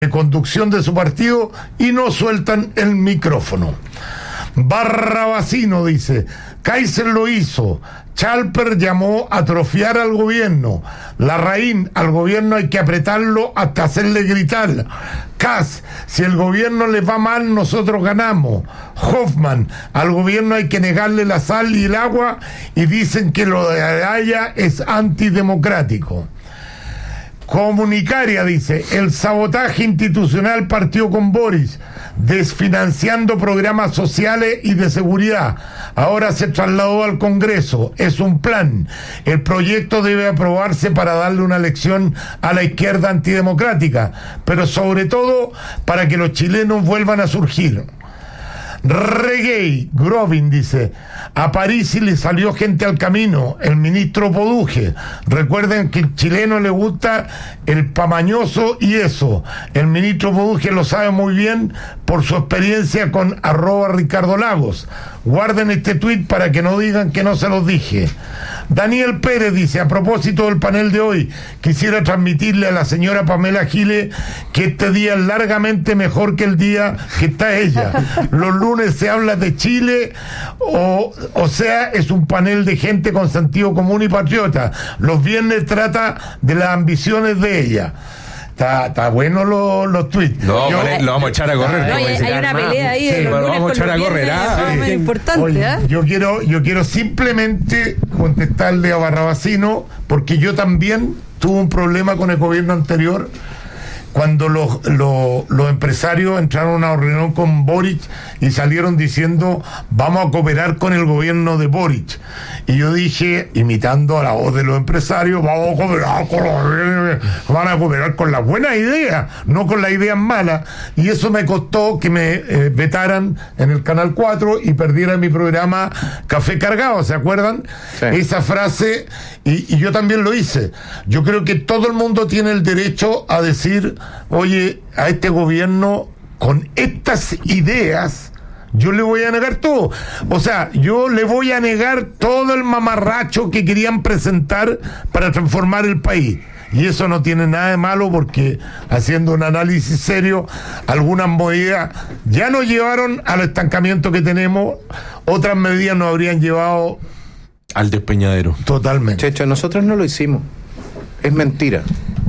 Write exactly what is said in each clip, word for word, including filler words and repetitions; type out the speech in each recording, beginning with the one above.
de conducción de su partido y no sueltan el micrófono. Barrabasino dice: Kaiser lo hizo, Chalper llamó a atrofiar al gobierno, Larraín, al gobierno hay que apretarlo hasta hacerle gritar, Kass, si el gobierno les va mal nosotros ganamos, Hoffman, al gobierno hay que negarle la sal y el agua y dicen que lo de Haya es antidemocrático. Comunicaria dice: el sabotaje institucional partió con Boris, desfinanciando programas sociales y de seguridad. Ahora se trasladó al Congreso. Es un plan. El proyecto debe aprobarse para darle una lección a la izquierda antidemocrática, pero sobre todo para que los chilenos vuelvan a surgir. Reggae, Grovin dice: a París le salió gente al camino, el ministro Poduje. Recuerden que al chileno le gusta el pamañoso y eso. El ministro Poduje lo sabe muy bien por su experiencia con arroba Ricardo Lagos. Guarden este tuit para que no digan que no se los dije. Daniel Pérez dice: a propósito del panel de hoy, quisiera transmitirle a la señora Pamela Giles que este día es largamente mejor que el día que está ella. Los lunes se habla de Chile, o, o sea, es un panel de gente con sentido común y patriota. Los viernes trata de las ambiciones de ella. Está, está bueno los los tweets. No, Yo, vale, lo vamos a echar a correr. No, hay, hay una pelea ahí. Sí, de los lo vamos a echar a correr. Ah, es importante. Oye, ¿eh? yo quiero, yo quiero simplemente contestarle a Barrabasino, porque yo también tuve un problema con el gobierno anterior. Cuando los, los, los empresarios entraron a una reunión con Boric y salieron diciendo: vamos a cooperar con el gobierno de Boric. Y yo dije, imitando a la voz de los empresarios: vamos a cooperar con los, van a cooperar con las buenas ideas, no con las ideas malas. Y eso me costó que me eh, vetaran en el Canal cuatro y perdiera mi programa Café Cargado, ¿se acuerdan? Sí. Esa frase, y, y yo también lo hice. Yo creo que todo el mundo tiene el derecho a decir: oye, a este gobierno con estas ideas yo le voy a negar todo. O sea, yo le voy a negar todo el mamarracho que querían presentar para transformar el país. Y eso no tiene nada de malo, porque haciendo un análisis serio, algunas medidas ya nos llevaron al estancamiento que tenemos, otras medidas nos habrían llevado al despeñadero. Totalmente. Checho, nosotros no lo hicimos. Es mentira.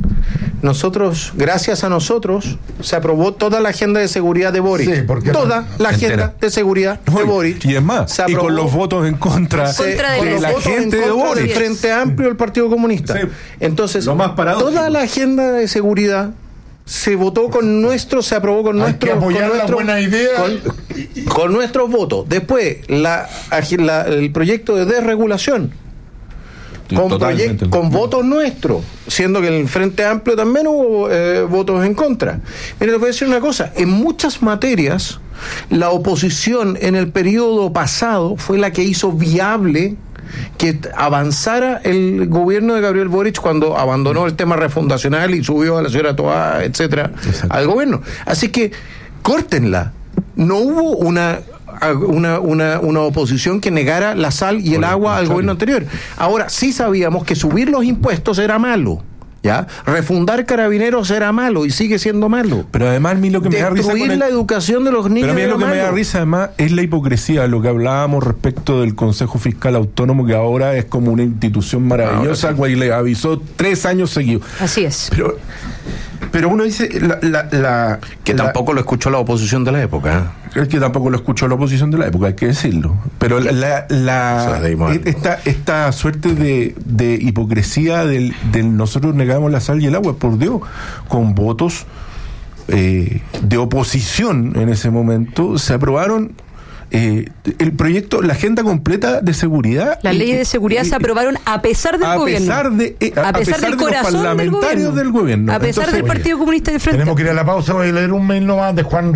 Nosotros, gracias a nosotros, se aprobó toda la agenda de seguridad de Boric. Sí, porque toda no, la agenda entera. de seguridad de Uy, Boric. Y es más, y con los votos en contra, se, contra de, con de los la votos gente en de contra Boric. del Frente Amplio del Partido Comunista. Sí. Entonces, Lo más paradójico. toda la agenda de seguridad se votó con nuestro, se aprobó con Hay nuestro, que apoyar con la nuestro, buena idea. con, con nuestros votos. Después, la, la, el proyecto de desregulación. Con, proyect, con votos nuestros, siendo que en el Frente Amplio también hubo eh, votos en contra. Mire, les voy a decir una cosa: en muchas materias la oposición en el periodo pasado fue la que hizo viable que avanzara el gobierno de Gabriel Boric cuando abandonó el tema refundacional y subió a la señora Toá, etcétera, Exacto. al gobierno. Así que córtenla. No hubo una Una, una, una oposición que negara la sal y el agua al gobierno anterior. Ahora, sí sabíamos que subir los impuestos era malo, ¿ya? Refundar Carabineros era malo y sigue siendo malo. Pero además, a mí lo que me da risa Destruir con el... la educación de los niños. Pero a mí lo que malo. me da risa además es la hipocresía, lo que hablábamos respecto del Consejo Fiscal Autónomo, que ahora es como una institución maravillosa, ah, y le avisó tres años seguidos. Así es. Pero, pero uno dice la, la, la que la, tampoco lo escuchó la oposición de la época. Es que tampoco lo escuchó la oposición de la época, hay que decirlo. Pero la, la, la esta, esta suerte de, de hipocresía del, del nosotros negamos la sal y el agua, por Dios, con votos eh, de oposición en ese momento se aprobaron eh, el proyecto, la agenda completa de seguridad. Las leyes de seguridad y, se aprobaron a pesar del a gobierno. Pesar de, eh, a, a pesar, pesar del de corazón los parlamentarios del gobierno. del gobierno. A pesar Entonces, del Partido oye, Comunista del Frente. Tenemos que ir a la pausa. Voy a leer un mail nomás de Juan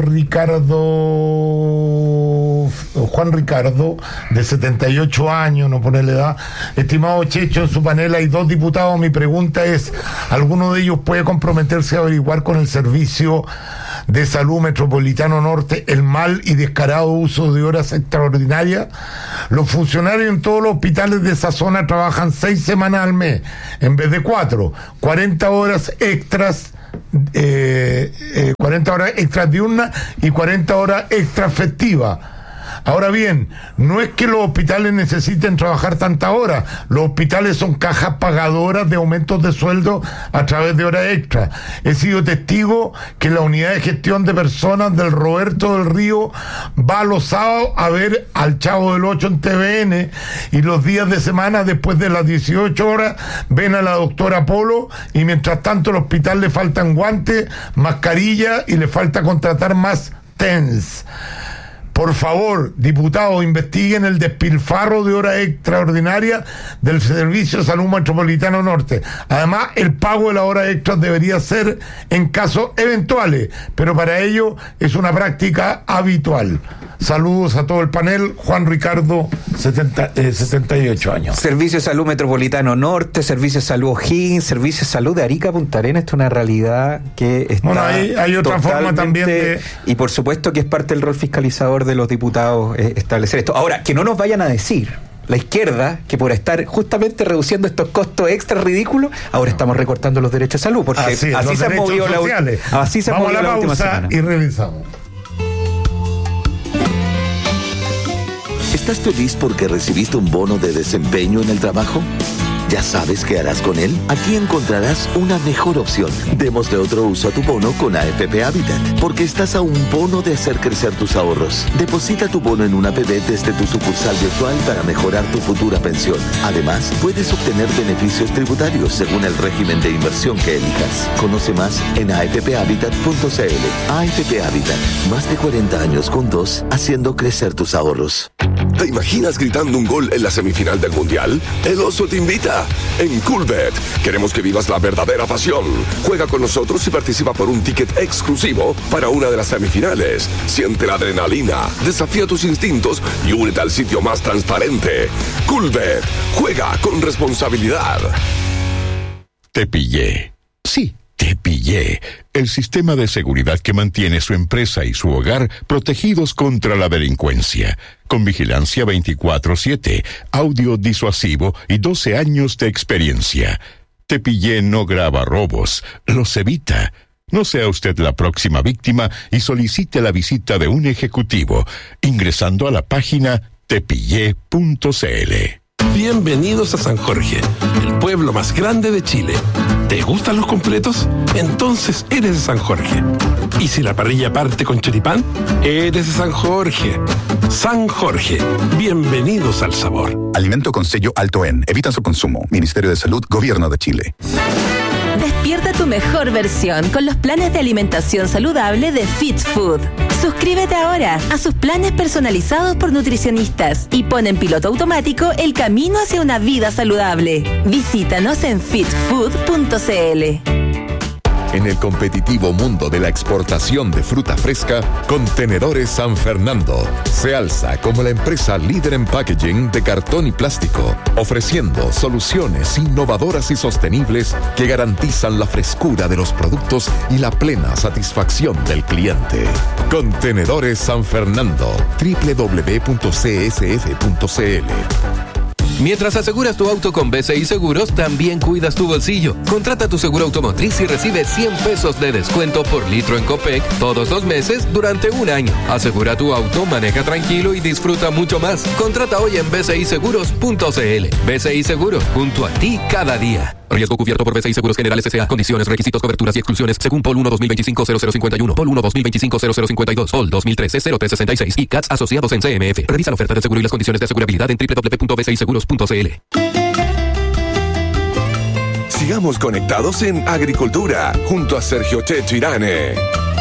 Ricardo. Juan Ricardo, de setenta y ocho años, no pone la edad. Estimado Checho, en su panel hay dos diputados. Mi pregunta es: ¿alguno de ellos puede comprometerse a averiguar con el Servicio de Salud Metropolitano Norte el mal y descarado uso de horas extraordinarias? Los funcionarios en todos los hospitales de esa zona trabajan seis semanas al mes en vez de cuatro, cuarenta horas extras eh, eh, cuarenta horas extras diurnas y cuarenta horas extra efectivas. Ahora bien, no es que los hospitales necesiten trabajar tantas horas, los hospitales son cajas pagadoras de aumentos de sueldo a través de horas extras. He sido testigo que la unidad de gestión de personas del Roberto del Río va los sábados a ver al Chavo del Ocho en T V N, y los días de semana después de las dieciocho horas ven a la doctora Polo, y mientras tanto al hospital le faltan guantes, mascarillas y le falta contratar más T E N S. Por favor, diputados, investiguen el despilfarro de horas extraordinarias del Servicio de Salud Metropolitano Norte. Además, el pago de las horas extras debería ser en casos eventuales, pero para ello es una práctica habitual. Saludos a todo el panel. Juan Ricardo, setenta, eh, setenta y ocho años. Servicio de Salud Metropolitano Norte, Servicio de Salud O'Higgins, Servicio de Salud de Arica Punta Arenas. Esto es una realidad que está. Bueno, hay, hay otra forma también de. Y por supuesto que es parte del rol fiscalizador de los diputados eh, establecer esto. Ahora, que no nos vayan a decir la izquierda que por estar justamente reduciendo estos costos extra ridículos, ahora estamos recortando los derechos de salud, porque así, así se han movido sociales. la, así se Vamos movido a la, la última pausa semana. Y revisamos. ¿Estás feliz porque recibiste un bono de desempeño en el trabajo? ¿Ya sabes qué harás con él? Aquí encontrarás una mejor opción. Démosle otro uso a tu bono con A F P Habitat, porque estás a un bono de hacer crecer tus ahorros. Deposita tu bono en una A P B desde tu sucursal virtual para mejorar tu futura pensión. Además, puedes obtener beneficios tributarios según el régimen de inversión que elijas. Conoce más en a f p habitat punto c l. A F P Habitat, más de cuarenta años juntos, haciendo crecer tus ahorros. ¿Te imaginas gritando un gol en la semifinal del Mundial? El Oso te invita. En Coolbet queremos que vivas la verdadera pasión. Juega con nosotros y participa por un ticket exclusivo para una de las semifinales. Siente la adrenalina, desafía tus instintos y únete al sitio más transparente. Coolbet, juega con responsabilidad. Te pillé. Sí, te pillé. El sistema de seguridad que mantiene su empresa y su hogar protegidos contra la delincuencia. Con vigilancia veinticuatro siete, audio disuasivo y doce años de experiencia. Te pillé no graba robos, los evita. No sea usted la próxima víctima y solicite la visita de un ejecutivo ingresando a la página tepillé punto c l. Bienvenidos a San Jorge, el pueblo más grande de Chile. ¿Te gustan los completos? Entonces eres de San Jorge. ¿Y si la parrilla parte con choripán? Eres de San Jorge. San Jorge, bienvenidos al sabor. Alimento con sello alto en. Evita su consumo. Ministerio de Salud, Gobierno de Chile. Despierta tu mejor versión con los planes de alimentación saludable de Fit Food. Suscríbete ahora a sus planes personalizados por nutricionistas y pon en piloto automático el camino hacia una vida saludable. Visítanos en fit food punto c l. En el competitivo mundo de la exportación de fruta fresca, Contenedores San Fernando se alza como la empresa líder en packaging de cartón y plástico, ofreciendo soluciones innovadoras y sostenibles que garantizan la frescura de los productos y la plena satisfacción del cliente. Contenedores San Fernando, doble u doble u doble u punto c s f punto c l. Mientras aseguras tu auto con B C I Seguros, también cuidas tu bolsillo. Contrata tu seguro automotriz y recibe cien pesos de descuento por litro en Copec todos los meses durante un año. Asegura tu auto, maneja tranquilo y disfruta mucho más. Contrata hoy en b c i seguros punto c l. B C I Seguros, junto a ti cada día. Riesgo cubierto por B C I Seguros Generales S A. Condiciones, requisitos, coberturas y exclusiones según P O L uno dos mil veinticinco cero cero cincuenta y uno, P O L uno dos mil veinticinco cero cero cincuenta y dos, P O L dos mil trece cero tres sesenta y seis y C A T S asociados en C M F. Revisa la oferta de seguro y las condiciones de asegurabilidad en doble u doble u doble u punto b c i seguros punto c l. Sigamos conectados en Agricultura junto a Sergio Checho Irane.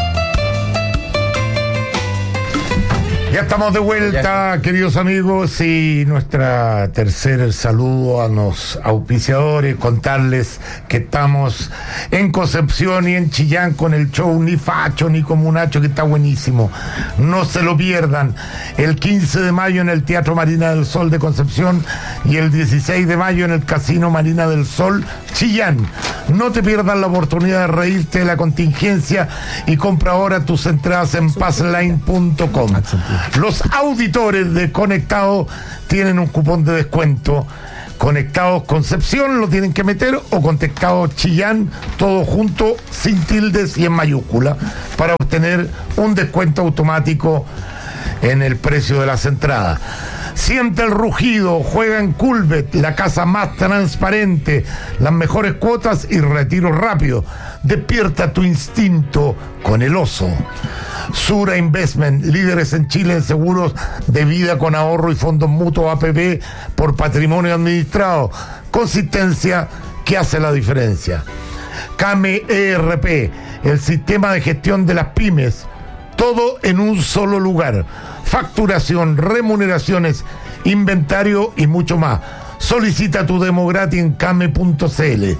Ya estamos de vuelta, queridos amigos, y nuestra tercer saludo a los auspiciadores, contarles que estamos en Concepción y en Chillán con el show Ni Facho ni Comunacho, que está buenísimo. No se lo pierdan. El quince de mayo en el Teatro Marina del Sol de Concepción y el dieciséis de mayo en el Casino Marina del Sol, Chillán. No te pierdas la oportunidad de reírte de la contingencia y compra ahora tus entradas en passline punto com. Los auditores de Conectado tienen un cupón de descuento Conectados Concepción lo tienen que meter, o Conectados Chillán, todo junto, sin tildes y en mayúscula, para obtener un descuento automático en el precio de las entradas. Siente el rugido, juega en Culbet, la casa más transparente, las mejores cuotas y retiro rápido. Despierta tu instinto con el oso. Sura Investment, líderes en Chile en seguros de vida con ahorro y fondos mutuos A P B por patrimonio administrado. Consistencia que hace la diferencia. Came E R P, el sistema de gestión de las pymes. Todo en un solo lugar. Facturación, remuneraciones, inventario y mucho más. Solicita tu demo gratis en came punto c l.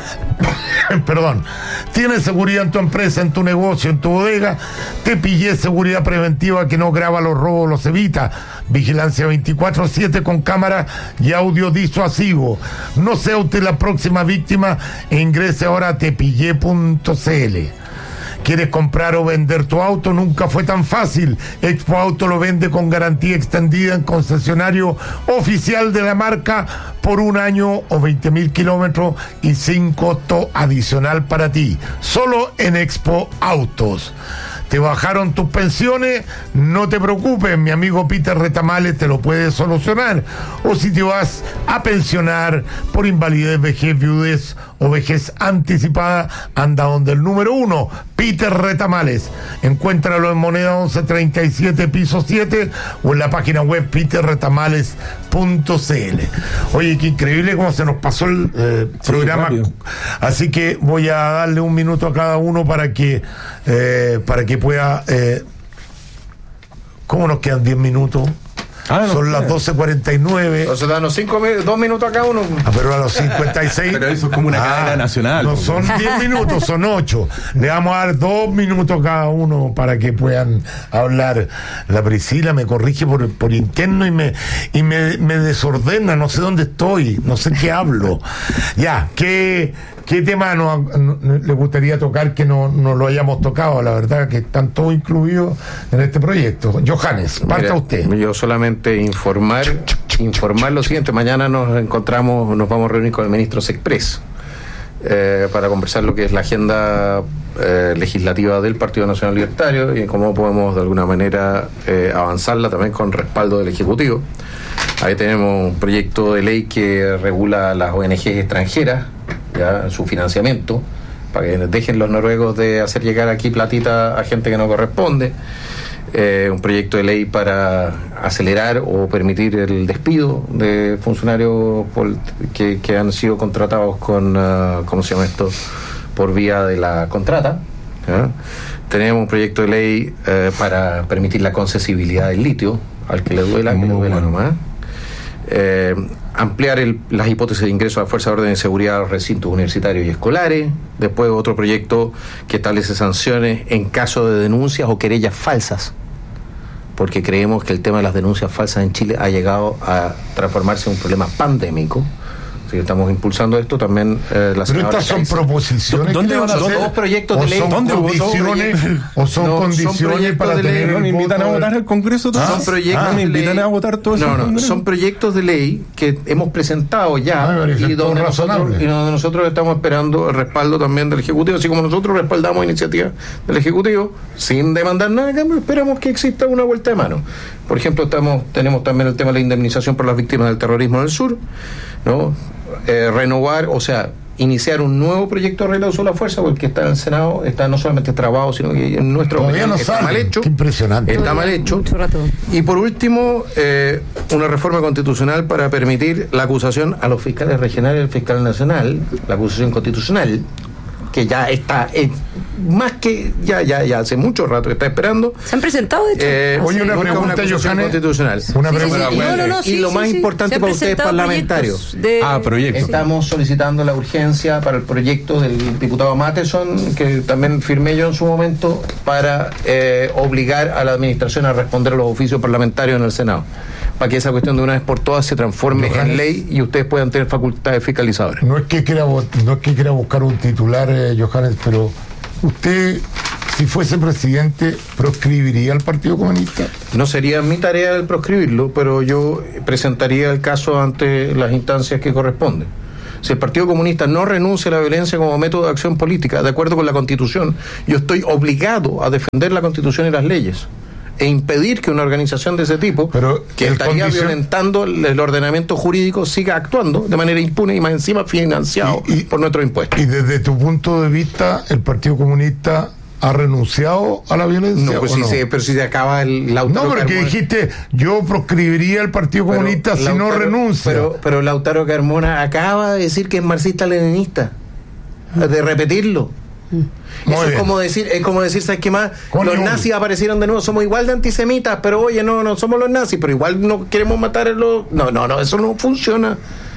Perdón. ¿Tienes seguridad en tu empresa, en tu negocio, en tu bodega? Te pillé seguridad preventiva que no graba los robos, los evita. Vigilancia veinticuatro siete con cámara y audio disuasivo. No sea usted la próxima víctima e ingrese ahora a te pillé punto c l. ¿Quieres comprar o vender tu auto? Nunca fue tan fácil. Expo Auto lo vende con garantía extendida en concesionario oficial de la marca por un año o veinte mil kilómetros y sin costo adicional para ti. Solo en Expo Autos. ¿Te bajaron tus pensiones? No te preocupes, mi amigo Peter Retamales te lo puede solucionar. O si te vas a pensionar por invalidez, vejez, viudez o vejez anticipada, anda donde el número uno, Peter Retamales. Encuéntralo en Moneda once treinta y siete, piso siete, o en la página web peter retamales punto c l. Oye, qué increíble cómo se nos pasó el eh, sí, programa. Rápido. Así que voy a darle un minuto a cada uno para que eh, para que pueda eh, ¿cómo nos quedan diez minutos? Ah, no, son las doce cuarenta y nueve. Entonces danos cinco, dos minutos a cada uno. Ah, pero a los cincuenta y seis. Pero eso es como una ah, cadena nacional. No son diez minutos, son ocho. Le vamos a dar dos minutos cada uno para que puedan hablar. La Priscila me corrige por, por interno y me y me, me desordena. No sé dónde estoy, no sé qué hablo. Ya, ¿qué, qué tema no, no, le gustaría tocar que no, no lo hayamos tocado? La verdad que están todos incluidos en este proyecto. Johannes, parta Mira, usted. Yo solamente informar informar lo siguiente. Mañana nos encontramos, nos vamos a reunir con el ministro Sexpress eh, para conversar lo que es la agenda eh, legislativa del Partido Nacional Libertario y cómo podemos de alguna manera eh, avanzarla también con respaldo del Ejecutivo. Ahí tenemos un proyecto de ley que regula las O N Ges extranjeras, ya su financiamiento, para que dejen los noruegos de hacer llegar aquí platita a gente que no corresponde. Eh, un proyecto de ley para acelerar o permitir el despido de funcionarios por, que, que han sido contratados con, uh, ¿cómo se llama esto?, por vía de la contrata. ¿eh? Tenemos un proyecto de ley eh, para permitir la concesibilidad del litio, al que le duela, que le duela bueno. nomás. Eh, ampliar el, las hipótesis de ingreso a la Fuerza de Orden y Seguridad a los recintos universitarios y escolares. Después otro proyecto que establece sanciones en caso de denuncias o querellas falsas, porque creemos que el tema de las denuncias falsas en Chile ha llegado a transformarse en un problema pandémico. Así que estamos impulsando esto también. Eh, la Pero estas son Kaiser. proposiciones. ¿Dónde van a hacer? Dos proyectos de ley. Son ¿Dónde condiciones, o son no, condiciones son para tener. ¿No me invitan a votar al Congreso? ¿Ah? Son proyectos ah, ¿me invitan a votar todo eso? No, no, son proyectos de ley que hemos presentado ya ah, y, donde nosotros, y donde nosotros estamos esperando el respaldo también del Ejecutivo, así como nosotros respaldamos iniciativas del Ejecutivo sin demandar nada, esperamos que exista una vuelta de mano. Por ejemplo, estamos tenemos también el tema de la indemnización por las víctimas del terrorismo en el sur, ¿no? Eh, renovar, o sea, iniciar un nuevo proyecto de regla de uso de la fuerza, porque está en el Senado, está no solamente trabado, sino que en nuestro opinión no está sale. mal hecho. Qué impresionante. Está mal hecho. Y por último, eh, una reforma constitucional para permitir la acusación a los fiscales regionales y al fiscal nacional, la acusación constitucional, que ya está eh, más que ya ya ya hace mucho rato que está esperando. Se han presentado de hecho. Eh, Oye, una pregunta, Johannes, constitucional. Una pregunta. Sí, sí, sí. No, no, no, y sí, lo sí, más sí, importante para ustedes parlamentarios. De... Ah, proyectos. Estamos solicitando la urgencia para el proyecto del diputado Matheson, que también firmé yo en su momento, para eh, obligar a la administración a responder a los oficios parlamentarios en el Senado, para que esa cuestión de una vez por todas se transforme Johannes, en ley y ustedes puedan tener facultades fiscalizadoras. No es que quiera, no es que quiera buscar un titular, eh, Johannes, pero usted si fuese presidente, proscribiría al Partido Comunista? No sería mi tarea el proscribirlo, pero yo presentaría el caso ante las instancias que corresponden. Si el Partido Comunista no renuncia a la violencia como método de acción política, de acuerdo con la Constitución, yo estoy obligado a defender la Constitución y las leyes e impedir que una organización de ese tipo, pero que estaría condicion... violentando el ordenamiento jurídico, siga actuando de manera impune y más encima financiado y, y, por nuestros impuestos. Y desde tu punto de vista, el Partido Comunista ¿ha renunciado a la violencia? No, pues ¿o si no? Se, pero si se acaba el Lautaro No, porque Carmona... dijiste, yo proscribiría al Partido pero Comunista si Lautaro, no renuncia. Pero, pero Lautaro Carmona acaba de decir que es marxista-leninista, de repetirlo. Muy Eso bien. es como decir, es como decir, ¿sabes qué más? Con los nazis aparecieron de nuevo, somos igual de antisemitas, pero oye, no, no somos los nazis, pero igual no queremos matar a los... No, no, no, eso no funciona.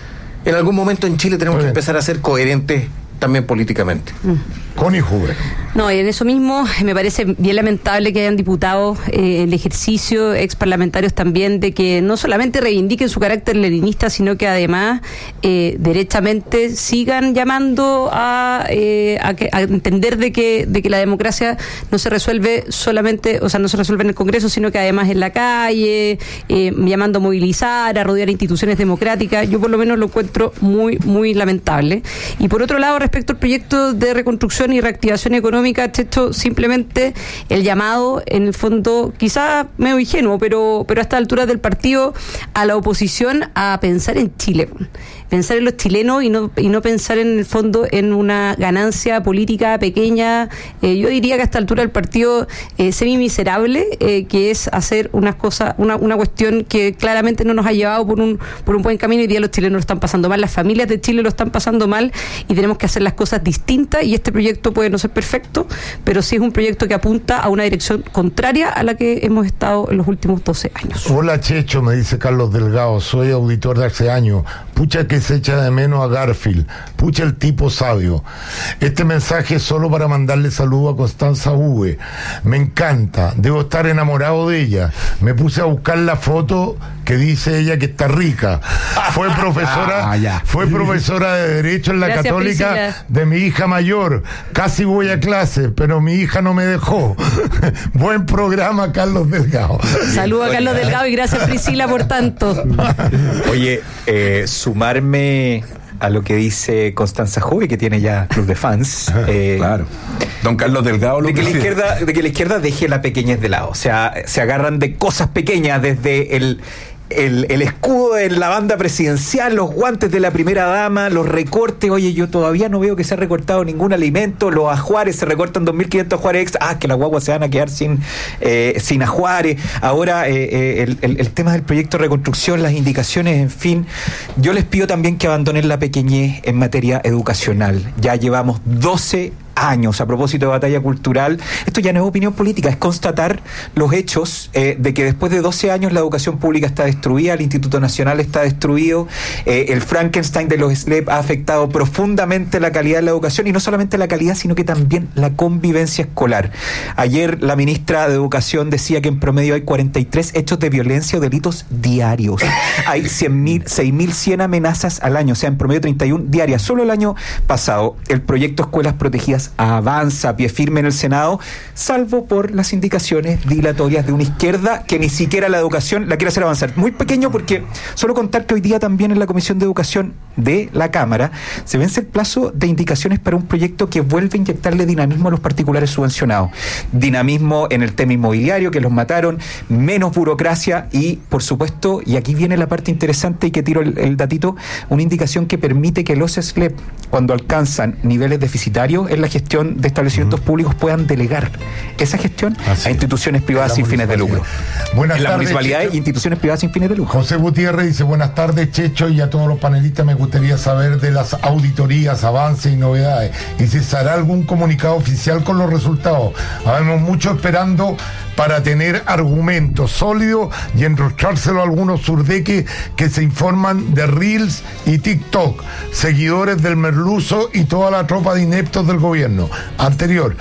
En algún momento en Chile tenemos Muy que bien. empezar a ser coherentes también políticamente. Mm. Connie Huber. No, y en eso mismo me parece bien lamentable que hayan diputados eh, en el ejercicio, ex parlamentarios también, de que no solamente reivindiquen su carácter leninista, sino que además eh, derechamente sigan llamando a, eh, a, que, a entender de que, de que la democracia no se resuelve solamente, o sea, no se resuelve en el Congreso, sino que además en la calle, eh, llamando a movilizar, a rodear instituciones democráticas. Yo por lo menos lo encuentro muy, muy lamentable. Y por otro lado, respecto al proyecto de reconstrucción y reactivación económica, esto simplemente el llamado, en el fondo, quizás medio ingenuo, pero, pero a esta altura del partido, a la oposición a pensar en Chile, pensar en los chilenos y no, y no pensar en el fondo en una ganancia política pequeña. Eh, yo diría que a esta altura del partido eh, semi-miserable, eh, que es hacer unas cosas, una, una cuestión que claramente no nos ha llevado por un, por un buen camino. Hoy día los chilenos lo están pasando mal, las familias de Chile lo están pasando mal y tenemos que hacer las cosas distintas, y este proyecto puede no ser perfecto, pero sí es un proyecto que apunta a una dirección contraria a la que hemos estado en los últimos doce años. Hola Checho, me dice Carlos Delgado, soy auditor de hace años. Pucha que se echa de menos a Garfield, pucha el tipo sabio. Este mensaje es solo para mandarle saludo a Constanza V. Me encanta, debo estar enamorado de ella. Me puse a buscar la foto que dice ella que está rica. Fue profesora, ah, fue profesora de Derecho en la Gracias, Católica Priscila. De mi hija mayor. Casi voy a clase, pero mi hija no me dejó. Buen programa, Carlos Delgado. Saludos a Carlos Delgado y gracias Priscila por tanto. Oye, eh, sumarme a lo que dice Constanza Juve, que tiene ya club de fans. Eh, claro. Don Carlos Delgado lo de que la izquierda, de que la izquierda deje la pequeñez de lado. O sea, se agarran de cosas pequeñas, desde el El, el escudo en la banda presidencial, los guantes de la primera dama, los recortes. Oye, yo todavía no veo que se ha recortado ningún alimento. Los ajuares, se recortan dos mil quinientos ajuares extra. Ah, que las guaguas se van a quedar sin eh, sin ajuares. Ahora, eh, eh, el, el, el tema del proyecto de reconstrucción, las indicaciones, en fin. Yo les pido también que abandonen la pequeñez en materia educacional. Ya llevamos doce años a propósito de batalla cultural. Esto ya no es opinión política, es constatar los hechos eh, de que después de doce años la educación pública está destruida, el Instituto Nacional está destruido, eh, el Frankenstein de los S L E P ha afectado profundamente la calidad de la educación, y no solamente la calidad, sino que también la convivencia escolar. Ayer la ministra de Educación decía que en promedio hay cuarenta y tres hechos de violencia o delitos diarios. Hay seis mil cien amenazas al año, o sea, en promedio treinta y una diarias. Solo el año pasado, el proyecto Escuelas Protegidas avanza a pie firme en el Senado, salvo por las indicaciones dilatorias de una izquierda que ni siquiera la educación la quiere hacer avanzar. Muy pequeño, porque solo contar que hoy día también en la Comisión de Educación de la Cámara se vence el plazo de indicaciones para un proyecto que vuelve a inyectarle dinamismo a los particulares subvencionados. Dinamismo en el tema inmobiliario, que los mataron, menos burocracia y, por supuesto, y aquí viene la parte interesante y que tiro el, el datito, una indicación que permite que los S L E P, cuando alcanzan niveles deficitarios en la gestión de establecimientos uh-huh. públicos, puedan delegar esa gestión Así a instituciones privadas sin fines de lucro. Buenas en la tardes, municipalidad Checho. e instituciones privadas sin fines de lucro. José Gutiérrez dice, buenas tardes Checho, y a todos los panelistas me gustaría saber de las auditorías, avances y novedades, y si se hará algún comunicado oficial con los resultados. Habemos mucho esperando para tener argumentos sólidos y enrostrárselo a algunos surdeques que se informan de Reels y TikTok, seguidores del merluzo y toda la tropa de ineptos del gobierno anterior.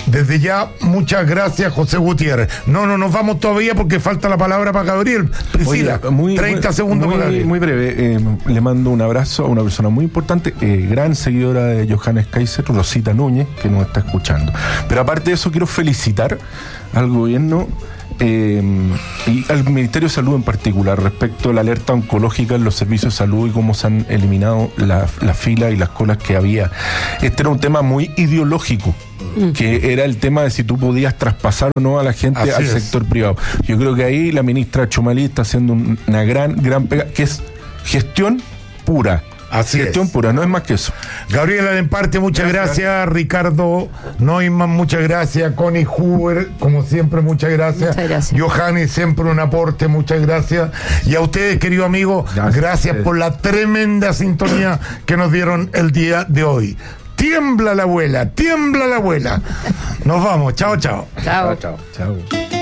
Desde ya, muchas gracias, José Gutiérrez. No, no nos vamos todavía porque falta la palabra para Gabriel. Priscila, Oye, muy, treinta muy, segundos muy, para Gabriel. Muy breve, eh, le mando un abrazo a una persona muy importante, eh, gran seguidora de Johannes Kaiser, Rosita Núñez, que nos está escuchando. Pero aparte de eso, quiero felicitar al gobierno eh, y al Ministerio de Salud en particular respecto a la alerta oncológica en los servicios de salud y cómo se han eliminado la, la fila y las colas que había. Este era un tema muy ideológico, que era el tema de si tú podías traspasar o no a la gente Así al es. sector privado. Yo creo que ahí la ministra Chumalí está haciendo un- una gran, gran pega, que es gestión pura. Así gestión es. pura, no es más que eso. Gabriela Lemparte, muchas gracias. gracias. Ricardo Neumann, muchas gracias. Connie Huber, como siempre, muchas gracias. Muchas gracias. Johanny, siempre un aporte, muchas gracias. Y a ustedes, querido amigo, gracias, gracias por la tremenda sintonía que nos dieron el día de hoy. Tiembla la abuela, tiembla la abuela. Nos vamos, chao, chao. Chao. Chao, chao.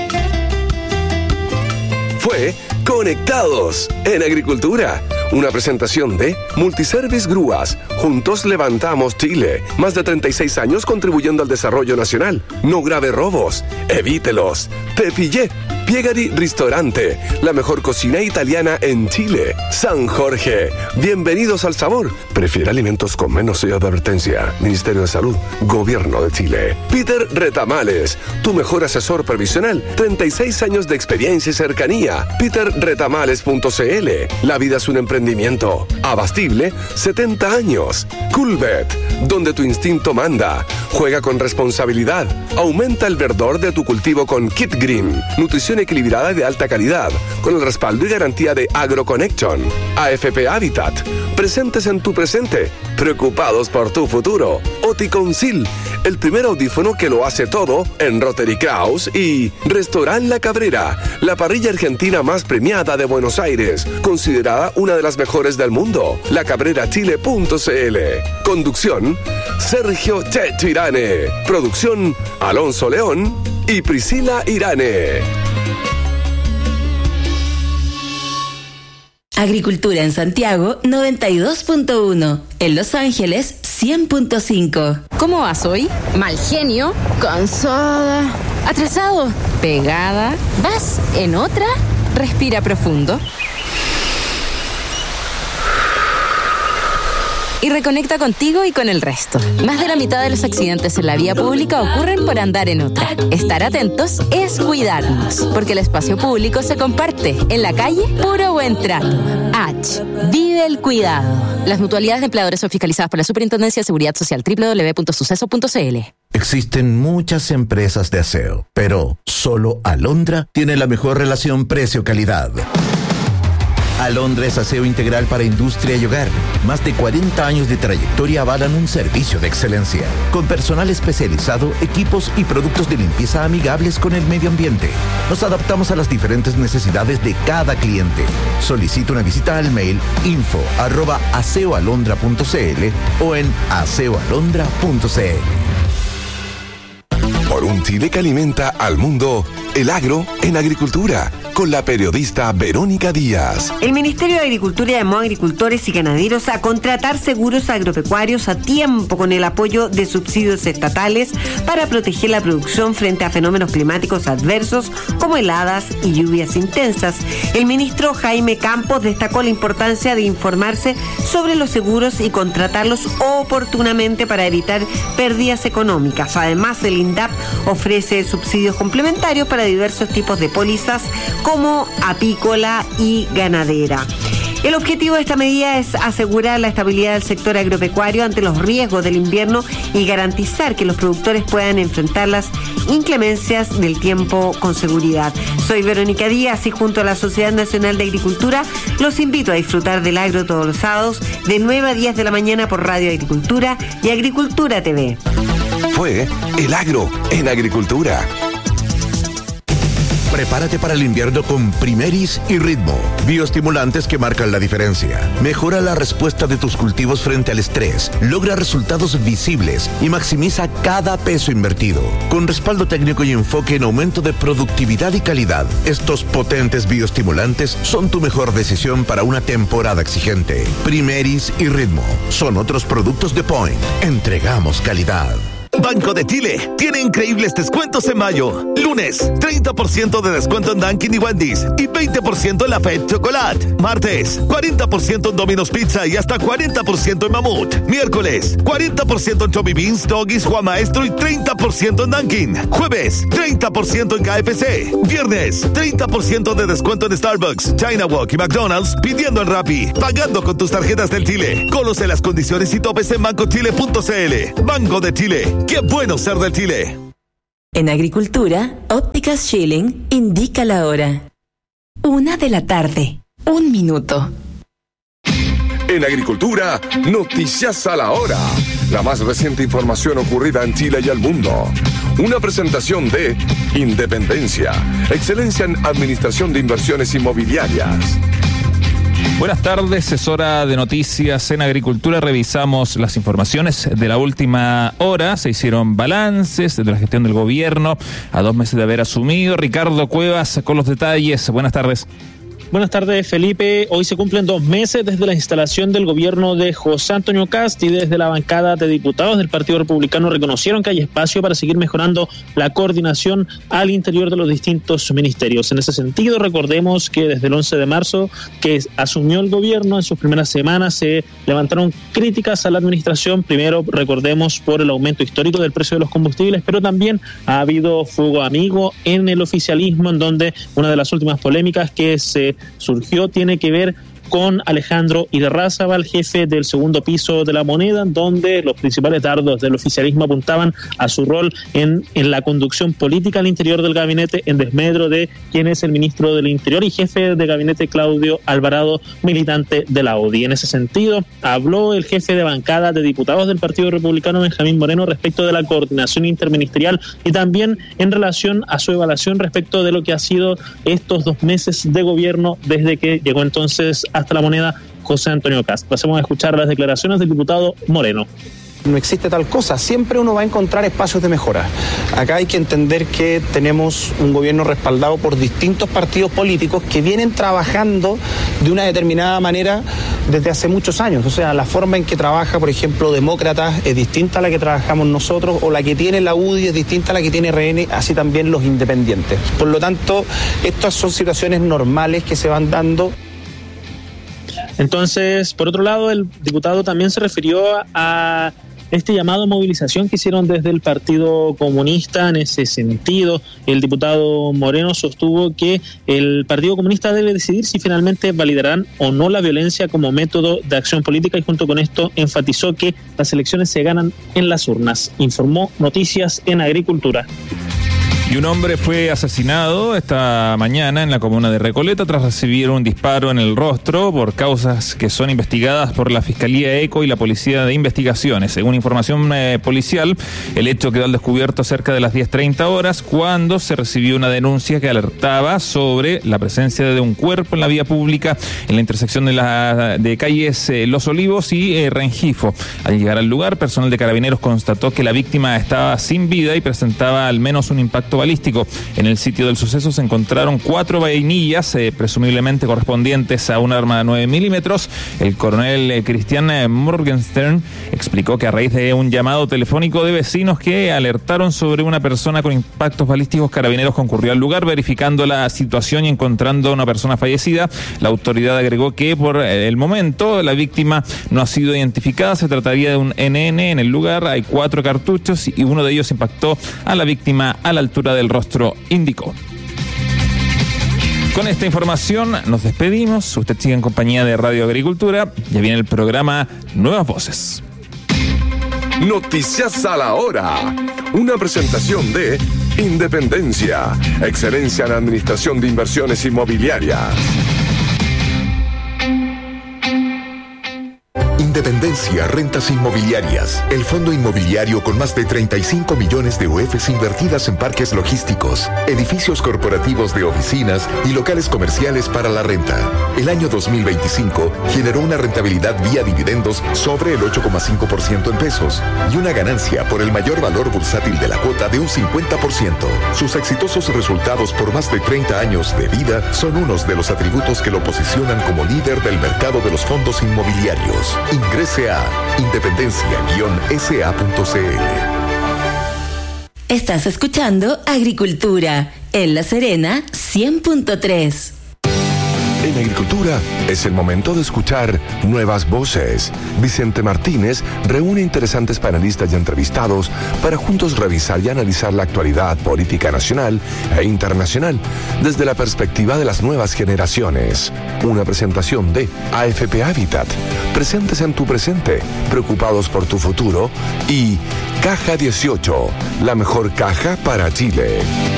Fue Conectados en Agricultura. Una presentación de Multiservice Grúas. Juntos levantamos Chile. Más de treinta y seis años contribuyendo al desarrollo nacional. No grave robos. Evítelos. Te pillé. Piegari Ristorante. La mejor cocina italiana en Chile. San Jorge. Bienvenidos al sabor. Prefiere alimentos con menos sello de advertencia. Ministerio de Salud. Gobierno de Chile. Peter Retamales. Tu mejor asesor previsional. treinta y seis años de experiencia y cercanía. peter retamales punto c l. La vida es un emprendimiento. Abastible. setenta años. Coolbet. Donde tu instinto manda. Juega con responsabilidad. Aumenta el verdor de tu cultivo con Kit Green. Nutrición equilibrada y de alta calidad, con el respaldo y garantía de AgroConnection. A F P Habitat. Presentes en tu presente. Preocupados por tu futuro. Oticonsil. El primer audífono que lo hace todo en Rotary Kraus. Y Restaurant La Cabrera. La parrilla argentina más premiada de Buenos Aires. Considerada una de las mejores del mundo. la cabrera chile punto c l. Conducción Sergio Checho Irane. Producción Alonso León y Priscila Irane. Agricultura en Santiago noventa y dos punto uno. En Los Ángeles cien punto cinco. ¿Cómo vas hoy? Mal genio, cansada, atrasado, pegada. ¿Vas en otra? Respira profundo. Y reconecta contigo y con el resto. Más de la mitad de los accidentes en la vía pública ocurren por andar en otra. Estar atentos es cuidarnos, porque el espacio público se comparte. En la calle, puro buen trato. H. Vive el cuidado. Las mutualidades de empleadores son fiscalizadas por la Superintendencia de Seguridad Social. doble u doble u doble u punto suceso punto c l. Existen muchas empresas de aseo, pero solo Alondra tiene la mejor relación precio-calidad. Alondra es aseo integral para industria y hogar. Más de cuarenta años de trayectoria avalan un servicio de excelencia. Con personal especializado, equipos y productos de limpieza amigables con el medio ambiente. Nos adaptamos a las diferentes necesidades de cada cliente. Solicita una visita al mail info arroba aseoalondra punto c l o en aseoalondra punto c l. Por un Chile que alimenta al mundo, el agro en agricultura, con la periodista Verónica Díaz. El Ministerio de Agricultura llamó a agricultores y ganaderos a contratar seguros agropecuarios a tiempo con el apoyo de subsidios estatales para proteger la producción frente a fenómenos climáticos adversos como heladas y lluvias intensas. El ministro Jaime Campos destacó la importancia de informarse sobre los seguros y contratarlos oportunamente para evitar pérdidas económicas. Además, el INDAP ofrece subsidios complementarios para diversos tipos de pólizas como apícola y ganadera. El objetivo de esta medida es asegurar la estabilidad del sector agropecuario ante los riesgos del invierno y garantizar que los productores puedan enfrentar las inclemencias del tiempo con seguridad. Soy Verónica Díaz y junto a la Sociedad Nacional de Agricultura los invito a disfrutar del agro todos los sábados de nueve a diez de la mañana por Radio Agricultura y Agricultura T V. Fue el agro en agricultura. Prepárate para el invierno con Primeris y Ritmo, bioestimulantes que marcan la diferencia. Mejora la respuesta de tus cultivos frente al estrés, logra resultados visibles y maximiza cada peso invertido. Con respaldo técnico y enfoque en aumento de productividad y calidad, estos potentes bioestimulantes son tu mejor decisión para una temporada exigente. Primeris y Ritmo son otros productos de Point. Entregamos calidad. Banco de Chile tiene increíbles descuentos en mayo. Lunes, treinta por ciento de descuento en Dunkin' y Wendy's y veinte por ciento en la Fed Chocolate. Martes, cuarenta por ciento en Domino's Pizza y hasta cuarenta por ciento en Mamut. Miércoles, cuarenta por ciento en Chubby Beans, Doggies, Juan Maestro y treinta por ciento en Dunkin'. Jueves, treinta por ciento en K F C. Viernes, treinta por ciento de descuento en Starbucks, China Walk y McDonald's pidiendo en Rappi, pagando con tus tarjetas del Chile. Conoce las condiciones y topes en banco chile punto c l. Banco de Chile. ¡Qué bueno ser del Chile! En Agricultura, Ópticas Schilling indica la hora. Una de la tarde. Un minuto. En Agricultura, noticias a la hora. La más reciente información ocurrida en Chile y el mundo. Una presentación de Independencia, excelencia en administración de inversiones inmobiliarias. Buenas tardes, es hora de noticias en Agricultura. Revisamos las informaciones de la última hora. Se hicieron balances de la gestión del gobierno a dos meses de haber asumido. Ricardo Cuevas con los detalles. Buenas tardes. Buenas tardes, Felipe. Hoy se cumplen dos meses desde la instalación del gobierno de José Antonio Kast y desde la bancada de diputados del Partido Republicano reconocieron que hay espacio para seguir mejorando la coordinación al interior de los distintos ministerios. En ese sentido, recordemos que desde el once de marzo que asumió el gobierno, en sus primeras semanas se levantaron críticas a la administración. Primero, recordemos, por el aumento histórico del precio de los combustibles, pero también ha habido fuego amigo en el oficialismo, en donde una de las últimas polémicas que se surgió tiene que ver con Alejandro Irarrázaval, jefe del segundo piso de La Moneda, donde los principales dardos del oficialismo apuntaban a su rol en, en la conducción política al interior del gabinete, en desmedro de quien es el ministro del Interior y jefe de gabinete Claudio Alvarado, militante de la U D I. En ese sentido, habló el jefe de bancada de diputados del Partido Republicano, Benjamín Moreno, respecto de la coordinación interministerial y también en relación a su evaluación respecto de lo que ha sido estos dos meses de gobierno desde que llegó entonces a hasta La Moneda José Antonio Kast. Pasemos a escuchar las declaraciones del diputado Moreno. No existe tal cosa, siempre uno va a encontrar espacios de mejora. Acá hay que entender que tenemos un gobierno respaldado por distintos partidos políticos que vienen trabajando de una determinada manera desde hace muchos años. O sea, la forma en que trabaja, por ejemplo, Demócratas es distinta a la que trabajamos nosotros, o la que tiene la U D I es distinta a la que tiene R N, así también los independientes. Por lo tanto, estas son situaciones normales que se van dando. Entonces, por otro lado, el diputado también se refirió a este llamado a movilización que hicieron desde el Partido Comunista. En ese sentido, el diputado Moreno sostuvo que el Partido Comunista debe decidir si finalmente validarán o no la violencia como método de acción política, y junto con esto enfatizó que las elecciones se ganan en las urnas. Informó Noticias en Agricultura. Y un hombre fue asesinado esta mañana en la comuna de Recoleta tras recibir un disparo en el rostro por causas que son investigadas por la Fiscalía ECO y la Policía de Investigaciones. Según información eh, policial, el hecho quedó al descubierto cerca de las diez treinta horas cuando se recibió una denuncia que alertaba sobre la presencia de un cuerpo en la vía pública en la intersección de, la, de calles eh, Los Olivos y eh, Rengifo. Al llegar al lugar, personal de Carabineros constató que la víctima estaba sin vida y presentaba al menos un impacto balístico. En el sitio del suceso se encontraron cuatro vainillas, eh, presumiblemente correspondientes a un arma de nueve milímetros. El coronel eh, Cristian eh, Morgenstern explicó que a raíz de un llamado telefónico de vecinos que alertaron sobre una persona con impactos balísticos, Carabineros concurrió al lugar verificando la situación y encontrando a una persona fallecida. La autoridad agregó que por el momento la víctima no ha sido identificada. Se trataría de un N N en el lugar. Hay cuatro cartuchos y uno de ellos impactó a la víctima a la altura del rostro, indicó. Con esta información nos despedimos. Usted sigue en compañía de Radio Agricultura. Ya viene el programa Nuevas Voces. Noticias a la hora. Una presentación de Independencia, excelencia en administración de inversiones inmobiliarias. Independencia Rentas Inmobiliarias, el fondo inmobiliario con más de treinta y cinco millones de U Fs invertidas en parques logísticos, edificios corporativos de oficinas y locales comerciales para la renta. El año dos mil veinticinco generó una rentabilidad vía dividendos sobre el ocho coma cinco por ciento en pesos y una ganancia por el mayor valor bursátil de la cuota de un cincuenta por ciento. Sus exitosos resultados por más de treinta años de vida son unos de los atributos que lo posicionan como líder del mercado de los fondos inmobiliarios. Ingrese a independencia guion s a punto c l. Estás escuchando Agricultura en La Serena cien punto tres. En Agricultura es el momento de escuchar nuevas voces. Vicente Martínez reúne interesantes panelistas y entrevistados para juntos revisar y analizar la actualidad política nacional e internacional desde la perspectiva de las nuevas generaciones. Una presentación de A F P Habitat, presentes en tu presente, preocupados por tu futuro, y Caja dieciocho, la mejor caja para Chile.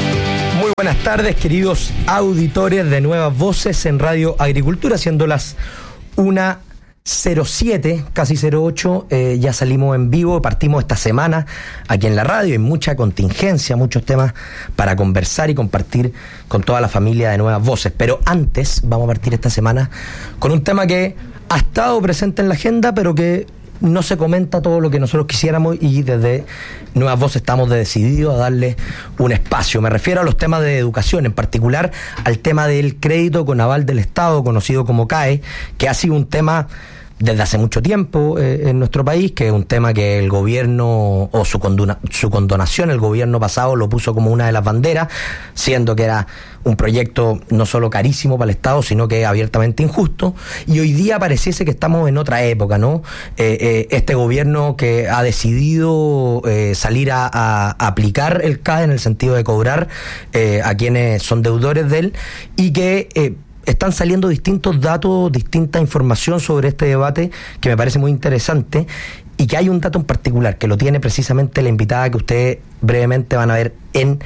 Muy buenas tardes, queridos auditores de Nuevas Voces en Radio Agricultura, siendo las una cero siete, casi cero ocho, eh, ya salimos en vivo, partimos esta semana aquí en la radio, hay mucha contingencia, muchos temas para conversar y compartir con toda la familia de Nuevas Voces, pero antes vamos a partir esta semana con un tema que ha estado presente en la agenda, pero que no se comenta todo lo que nosotros quisiéramos, y desde Nuevas Voces estamos decididos a darle un espacio. Me refiero a los temas de educación, en particular al tema del crédito con aval del Estado, conocido como C A E, que ha sido un tema desde hace mucho tiempo eh, en nuestro país, que es un tema que el gobierno, o su, condona, su condonación, el gobierno pasado lo puso como una de las banderas, siendo que era un proyecto no solo carísimo para el Estado, sino que abiertamente injusto, y hoy día pareciese que estamos en otra época, ¿no? Eh, eh, este gobierno que ha decidido eh, salir a, a, a aplicar el C A E en el sentido de cobrar eh, a quienes son deudores de él, y que eh, están saliendo distintos datos, distinta información sobre este debate que me parece muy interesante, y que hay un dato en particular que lo tiene precisamente la invitada que ustedes brevemente van a ver en,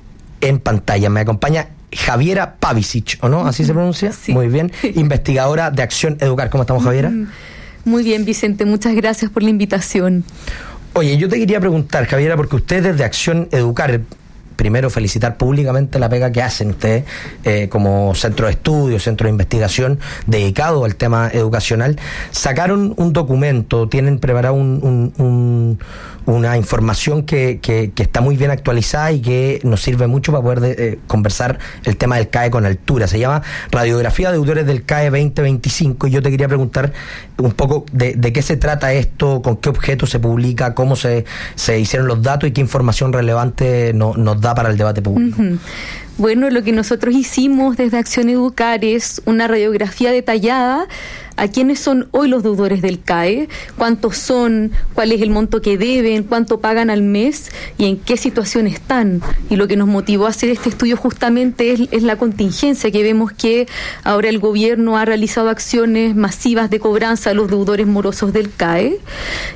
en pantalla. Me acompaña Javiera Pavicic, ¿o no? ¿Así se pronuncia? Sí. Muy bien. Investigadora de Acción Educar. ¿Cómo estamos, Javiera? Muy bien, Vicente. Muchas gracias por la invitación. Oye, yo te quería preguntar, Javiera, porque ustedes de Acción Educar, primero felicitar públicamente la pega que hacen ustedes eh, como centro de estudio, centro de investigación dedicado al tema educacional. Sacaron un documento, tienen preparado un, un, un, una información que, que, que está muy bien actualizada y que nos sirve mucho para poder de, eh, conversar el tema del C A E con altura. Se llama Radiografía de Deudores del C A E veinte veinticinco, y yo te quería preguntar un poco de, de qué se trata esto, con qué objeto se publica, cómo se, se hicieron los datos y qué información relevante no, nos da para el debate público. Uh-huh. Bueno, lo que nosotros hicimos desde Acción Educar es una radiografía detallada a quiénes son hoy los deudores del C A E, cuántos son, cuál es el monto que deben, cuánto pagan al mes y en qué situación están. Y lo que nos motivó a hacer este estudio justamente es, es la contingencia, que vemos que ahora el gobierno ha realizado acciones masivas de cobranza a los deudores morosos del C A E,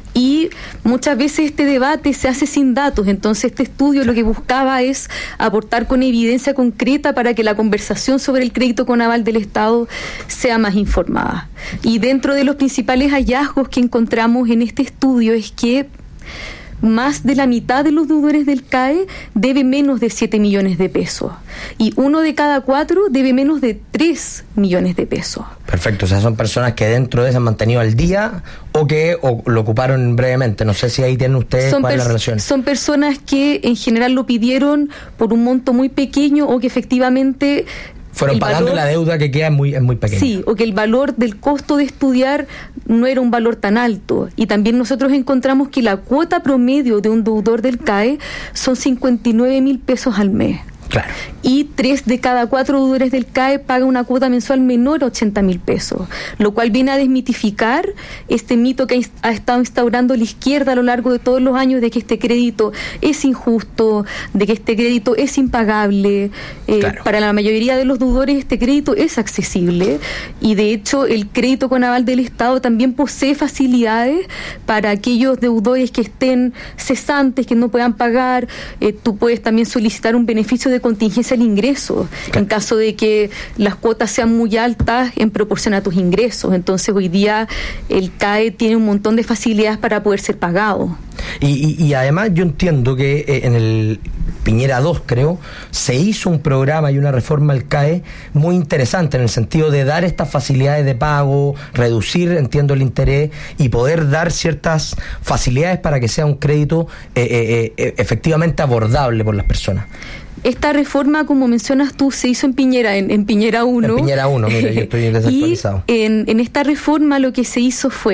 y muchas veces este debate se hace sin datos. Entonces este estudio lo que buscaba es aportar con evidencia concreta para que la conversación sobre el crédito con aval del Estado sea más informada. Y dentro de los principales hallazgos que encontramos en este estudio es que más de la mitad de los deudores del C A E debe menos de siete millones de pesos, y uno de cada cuatro debe menos de tres millones de pesos. Perfecto, o sea, son personas que dentro de se han mantenido al día o que o lo ocuparon brevemente. No sé si ahí tienen ustedes son cuál es la pers- relación. Son personas que en general lo pidieron por un monto muy pequeño, o que efectivamente fueron pagando valor, la deuda que queda es muy, es muy pequeña. Sí, o que el valor del costo de estudiar no era un valor tan alto. Y también nosotros encontramos que la cuota promedio de un deudor del C A E son cincuenta y nueve mil pesos al mes. Claro. Y tres de cada cuatro deudores del C A E pagan una cuota mensual menor a ochenta mil pesos, lo cual viene a desmitificar este mito que ha estado instaurando la izquierda a lo largo de todos los años, de que este crédito es injusto, de que este crédito es impagable. Eh, claro. Para la mayoría de los deudores este crédito es accesible, y de hecho el crédito con aval del Estado también posee facilidades para aquellos deudores que estén cesantes, que no puedan pagar. Eh, tú puedes también solicitar un beneficio de contingencia al ingreso, claro, en caso de que las cuotas sean muy altas en proporción a tus ingresos. Entonces hoy día el C A E tiene un montón de facilidades para poder ser pagado. Y, y, y además yo entiendo que eh, en el Piñera dos, creo, se hizo un programa y una reforma al C A E muy interesante, en el sentido de dar estas facilidades de pago, reducir, entiendo, el interés, y poder dar ciertas facilidades para que sea un crédito eh, eh, eh, efectivamente abordable por las personas. Esta reforma, como mencionas tú, se hizo en Piñera, en, en Piñera uno. En Piñera uno, mira, yo estoy desactualizado. Y en, en esta reforma lo que se hizo fue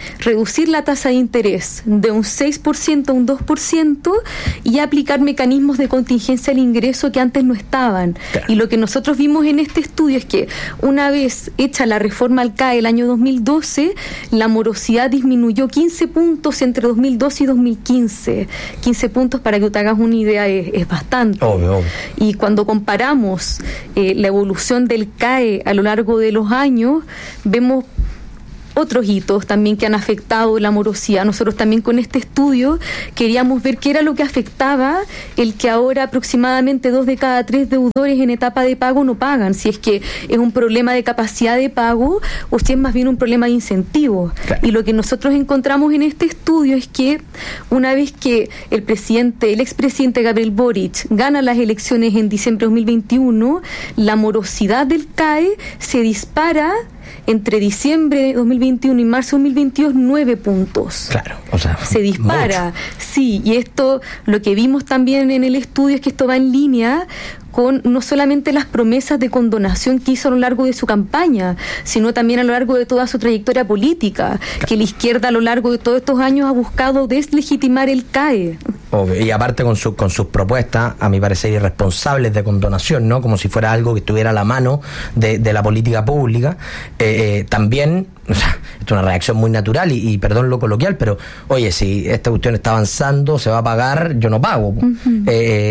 reducir la tasa de interés de un seis por ciento a un dos por ciento y aplicar mecanismos de contingencia al ingreso que antes no estaban. Claro. Y lo que nosotros vimos en este estudio es que una vez hecha la reforma al C A E el año dos mil doce, la morosidad disminuyó quince puntos entre dos mil doce y dos mil quince. quince puntos, para que te hagas una idea, es, es bastante. Obvio, obvio. Y cuando comparamos eh, la evolución del C A E a lo largo de los años, vemos otros hitos también que han afectado la morosidad. Nosotros también con este estudio queríamos ver qué era lo que afectaba el que ahora aproximadamente dos de cada tres deudores en etapa de pago no pagan, si es que es un problema de capacidad de pago o si es más bien un problema de incentivos. Claro. Y lo que nosotros encontramos en este estudio es que una vez que el presidente, el expresidente Gabriel Boric gana las elecciones en diciembre de dos mil veintiuno, la morosidad del C A E se dispara entre diciembre de dos mil veintiuno y marzo de dos mil veintidós, nueve puntos. Claro, o sea, se dispara. Mucho. Sí, y esto, lo que vimos también en el estudio es que esto va en línea con no solamente las promesas de condonación que hizo a lo largo de su campaña, sino también a lo largo de toda su trayectoria política, claro. que la izquierda a lo largo de todos estos años ha buscado deslegitimar el C A E. Obvio. Y aparte con, su, con sus propuestas, a mi parecer, irresponsables de condonación, ¿no? Como si fuera algo que estuviera a la mano de, de la política pública. Eh, eh, también, o sea, esto es una reacción muy natural y, y perdón lo coloquial, pero oye, si esta cuestión está avanzando, se va a pagar, yo no pago. Uh-huh. eh,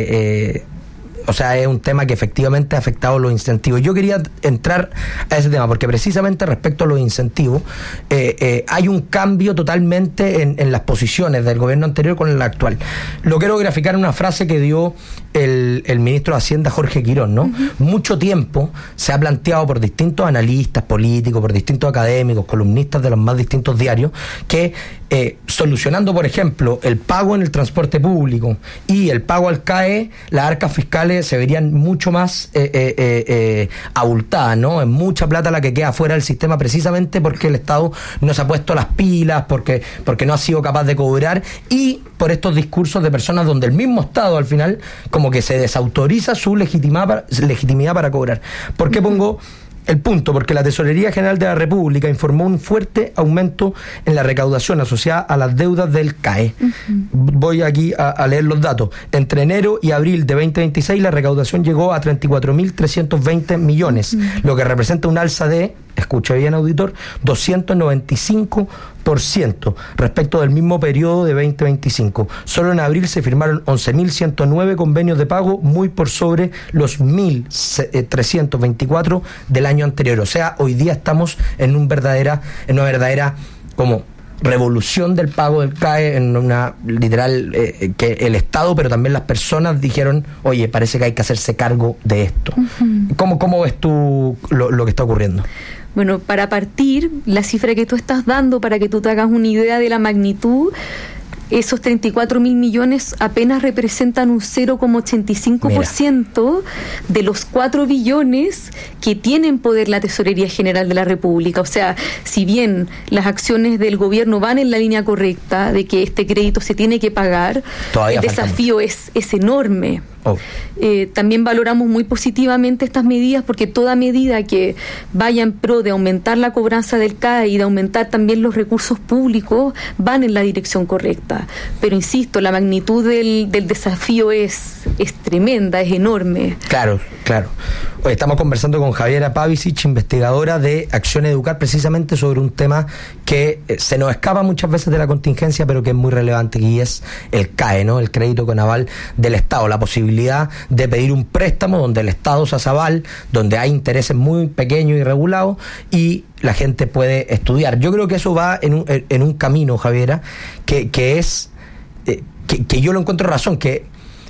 eh, O sea, es un tema que efectivamente ha afectado los incentivos. Yo quería entrar a ese tema porque precisamente respecto a los incentivos eh, eh, hay un cambio totalmente en, en las posiciones del gobierno anterior con el actual. Lo quiero graficar en una frase que dio el, el ministro de Hacienda, Jorge Quirón, ¿no? Uh-huh. Mucho tiempo se ha planteado por distintos analistas políticos, por distintos académicos, columnistas de los más distintos diarios, que eh, solucionando, por ejemplo, el pago en el transporte público y el pago al C A E, las arcas fiscales se verían mucho más eh, eh, eh, eh, abultadas, ¿no? Es mucha plata la que queda fuera del sistema precisamente porque el Estado no se ha puesto las pilas, porque, porque no ha sido capaz de cobrar y por estos discursos de personas donde el mismo Estado al final como que se desautoriza su legitimidad para, legitimidad para cobrar. ¿Por qué pongo el punto? Porque la Tesorería General de la República informó un fuerte aumento en la recaudación asociada a las deudas del C A E. Uh-huh. Voy aquí a, a leer los datos. Entre enero y abril de veinte veintiséis la recaudación llegó a treinta y cuatro mil trescientos veinte millones, uh-huh. lo que representa un alza de, escucha bien auditor, doscientos noventa y cinco por ciento respecto del mismo periodo de veinte veinticinco. Solo en abril se firmaron once mil ciento nueve convenios de pago, muy por sobre los mil trescientos veinticuatro del año anterior. O sea, hoy día estamos en un verdadera, en una verdadera como revolución del pago del C A E, en una literal eh, que el Estado, pero también las personas dijeron, oye, parece que hay que hacerse cargo de esto. Uh-huh. ¿Cómo, cómo ves tú lo, lo que está ocurriendo? Bueno, para partir, la cifra que tú estás dando, para que tú te hagas una idea de la magnitud, esos treinta y cuatro mil millones apenas representan un cero coma ochenta y cinco por ciento Mira. de los cuatro billones que tiene en poder la Tesorería General de la República. O sea, si bien las acciones del gobierno van en la línea correcta de que este crédito se tiene que pagar, todavía el desafío es, es enorme. Oh. Eh, también valoramos muy positivamente estas medidas porque toda medida que vaya en pro de aumentar la cobranza del C A E y de aumentar también los recursos públicos van en la dirección correcta. Pero insisto, la magnitud del, del desafío es, es tremenda, es enorme. Claro, claro. Hoy estamos conversando con Javiera Pavicic, investigadora de Acción Educar, precisamente sobre un tema que eh, se nos escapa muchas veces de la contingencia, pero que es muy relevante, y es el C A E, ¿no? El crédito con aval del Estado, la posibilidad de pedir un préstamo donde el Estado se hace aval, donde hay intereses muy pequeños y regulados y la gente puede estudiar. Yo creo que eso va en un, en un camino, Javiera, que, que es eh, que, que yo lo encuentro razón, que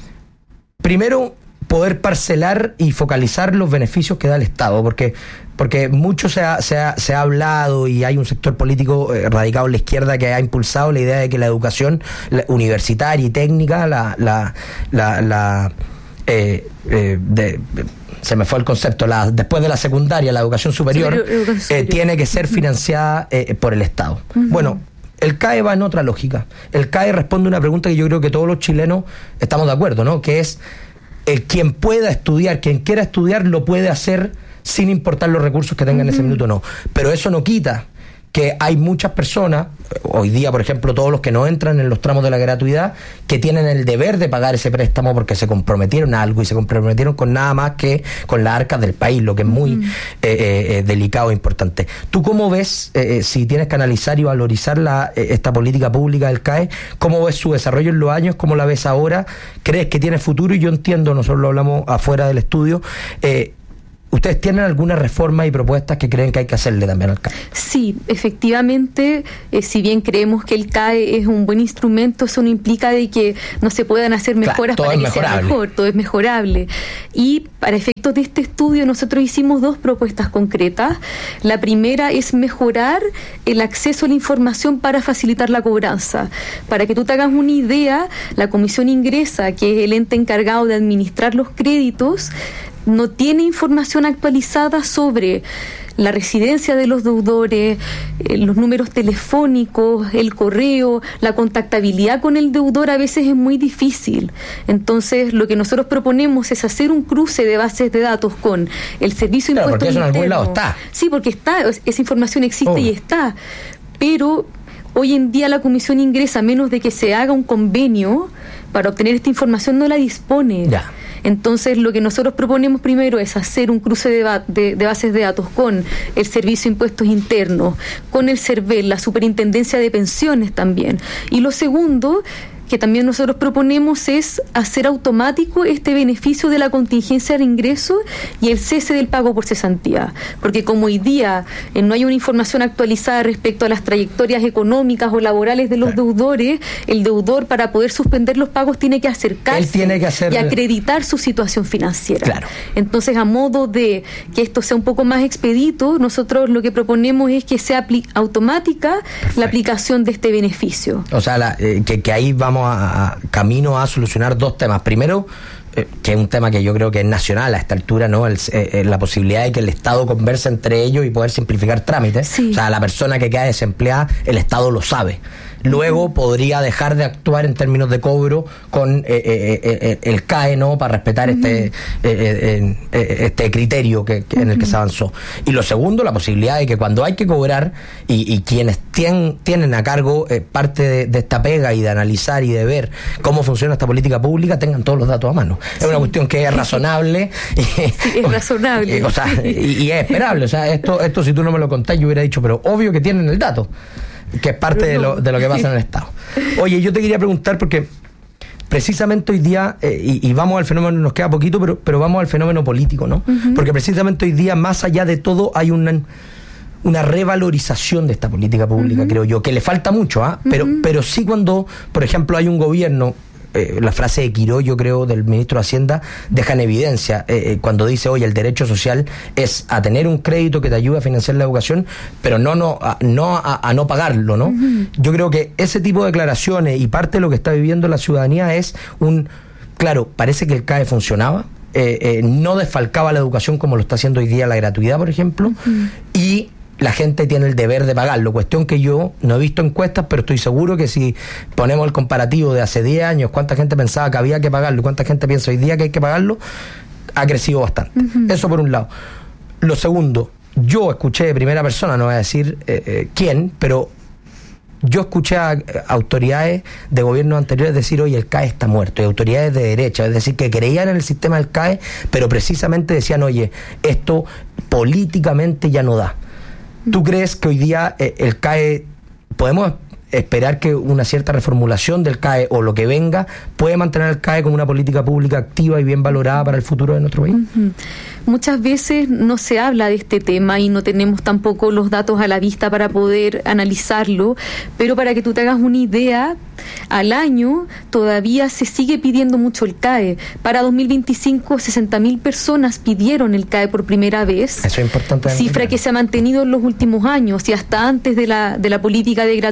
primero poder parcelar y focalizar los beneficios que da el Estado, porque porque mucho se ha, se ha, se ha hablado y hay un sector político eh, radicado en la izquierda que ha impulsado la idea de que la educación la, universitaria y técnica, la la la, la eh, eh, de, se me fue el concepto, la, después de la secundaria, la educación superior, superior, superior. Eh, tiene que ser financiada eh, por el Estado. Uh-huh. Bueno, el C A E va en otra lógica. El C A E responde a una pregunta que yo creo que todos los chilenos estamos de acuerdo, ¿no? Que es el quien pueda estudiar, quien quiera estudiar, lo puede hacer sin importar los recursos que tenga en ese minuto o no. Pero eso no quita que hay muchas personas, hoy día, por ejemplo, todos los que no entran en los tramos de la gratuidad, que tienen el deber de pagar ese préstamo porque se comprometieron a algo y se comprometieron con nada más que con las arcas del país, lo que es muy mm. eh, eh, delicado e importante. ¿Tú cómo ves, eh, si tienes que analizar y valorizar la, eh, esta política pública del C A E, cómo ves su desarrollo en los años, cómo la ves ahora? ¿Crees que tiene futuro? Y yo entiendo, nosotros lo hablamos afuera del estudio, eh, ¿ustedes tienen alguna reforma y propuestas que creen que hay que hacerle también al C A E? Sí, efectivamente, eh, si bien creemos que el C A E es un buen instrumento, eso no implica de que no se puedan hacer mejoras claro, para que sea mejor, todo es mejorable. Y para efectos de este estudio nosotros hicimos dos propuestas concretas. La primera es mejorar el acceso a la información para facilitar la cobranza. Para que tú te hagas una idea, la Comisión Ingresa, que es el ente encargado de administrar los créditos, no tiene información actualizada sobre la residencia de los deudores, eh, los números telefónicos, el correo, la contactabilidad con el deudor a veces es muy difícil. Entonces, lo que nosotros proponemos es hacer un cruce de bases de datos con el Servicio de claro, Impuestos porque eso en algún lado Internos. está. Sí, porque está, esa información existe oh. y está. Pero hoy en día la Comisión Ingresa, a menos de que se haga un convenio para obtener esta información, no la dispone. Ya. Entonces, lo que nosotros proponemos primero es hacer un cruce de, ba- de, de bases de datos con el Servicio de Impuestos Internos, con el CERVEL, la Superintendencia de Pensiones también. Y lo segundo que también nosotros proponemos es hacer automático este beneficio de la contingencia de ingresos y el cese del pago por cesantía, porque como hoy día eh, no hay una información actualizada respecto a las trayectorias económicas o laborales de los claro. deudores, el deudor para poder suspender los pagos tiene que acercarse Él tiene que hacer... y acreditar su situación financiera. Claro. Entonces, a modo de que esto sea un poco más expedito, nosotros lo que proponemos es que sea apli- automática Perfecto. la aplicación de este beneficio. O sea, la, eh, que, que ahí vamos a, a camino a solucionar dos temas. Primero, eh, que es un tema que yo creo que es nacional a esta altura, ¿no? El, eh, la posibilidad de que el Estado converse entre ellos y poder simplificar trámites. Sí. O sea, la persona que queda desempleada, el Estado lo sabe. Luego uh-huh. podría dejar de actuar en términos de cobro con eh, eh, eh, el C A E, ¿no? Para respetar uh-huh. este eh, eh, eh, este criterio que, que uh-huh. en el que se avanzó. Y lo segundo, la posibilidad de que cuando hay que cobrar y, y quienes tienen, tienen a cargo eh, parte de, de esta pega y de analizar y de ver cómo funciona esta política pública, tengan todos los datos a mano. Sí. Es una cuestión que es razonable. Sí, es razonable. O sea, y, y es esperable. O sea, esto, esto si tú no me lo contás, yo hubiera dicho, pero obvio que tienen el dato, que es parte de lo, de lo que pasa en el Estado. Oye, yo te quería preguntar, porque precisamente hoy día, eh, y, y vamos al fenómeno, nos queda poquito, pero, pero vamos al fenómeno político, ¿no? Uh-huh. Porque precisamente hoy día, más allá de todo, hay una, una revalorización de esta política pública, uh-huh. creo yo, que le falta mucho, ¿ah? ¿eh? Pero, uh-huh. pero sí cuando, por ejemplo, hay un gobierno... Eh, la frase de Quiró, yo creo, del ministro de Hacienda, deja en evidencia eh, eh, cuando dice, oye, el derecho social es a tener un crédito que te ayude a financiar la educación, pero no, no, a, no a, a no pagarlo, ¿no? Uh-huh. Yo creo que ese tipo de declaraciones y parte de lo que está viviendo la ciudadanía es un... Claro, parece que el C A E funcionaba, eh, eh, no desfalcaba la educación como lo está haciendo hoy día la gratuidad, por ejemplo, uh-huh. y... la gente tiene el deber de pagarlo, cuestión que yo no he visto encuestas, pero estoy seguro que si ponemos el comparativo de hace diez años, cuánta gente pensaba que había que pagarlo y cuánta gente piensa hoy día que hay que pagarlo, ha crecido bastante. Uh-huh. Eso por un lado. Lo segundo, yo escuché de primera persona, no voy a decir eh, eh, quién, pero yo escuché a autoridades de gobiernos anteriores decir, oye, el C A E está muerto, y autoridades de derecha, es decir, que creían en el sistema del C A E, pero precisamente decían, oye, esto políticamente ya no da. ¿Tú crees que hoy día eh, el C A E, podemos esperar que una cierta reformulación del C A E o lo que venga puede mantener al C A E como una política pública activa y bien valorada para el futuro de nuestro país? Uh-huh. Muchas veces no se habla de este tema y no tenemos tampoco los datos a la vista para poder analizarlo, pero para que tú te hagas una idea, al año todavía se sigue pidiendo mucho el C A E. Para dos mil veinticinco, sesenta mil personas pidieron el C A E por primera vez. Eso es importante. Cifra que se ha mantenido en los últimos años y hasta antes de la, de la política de gratuidad.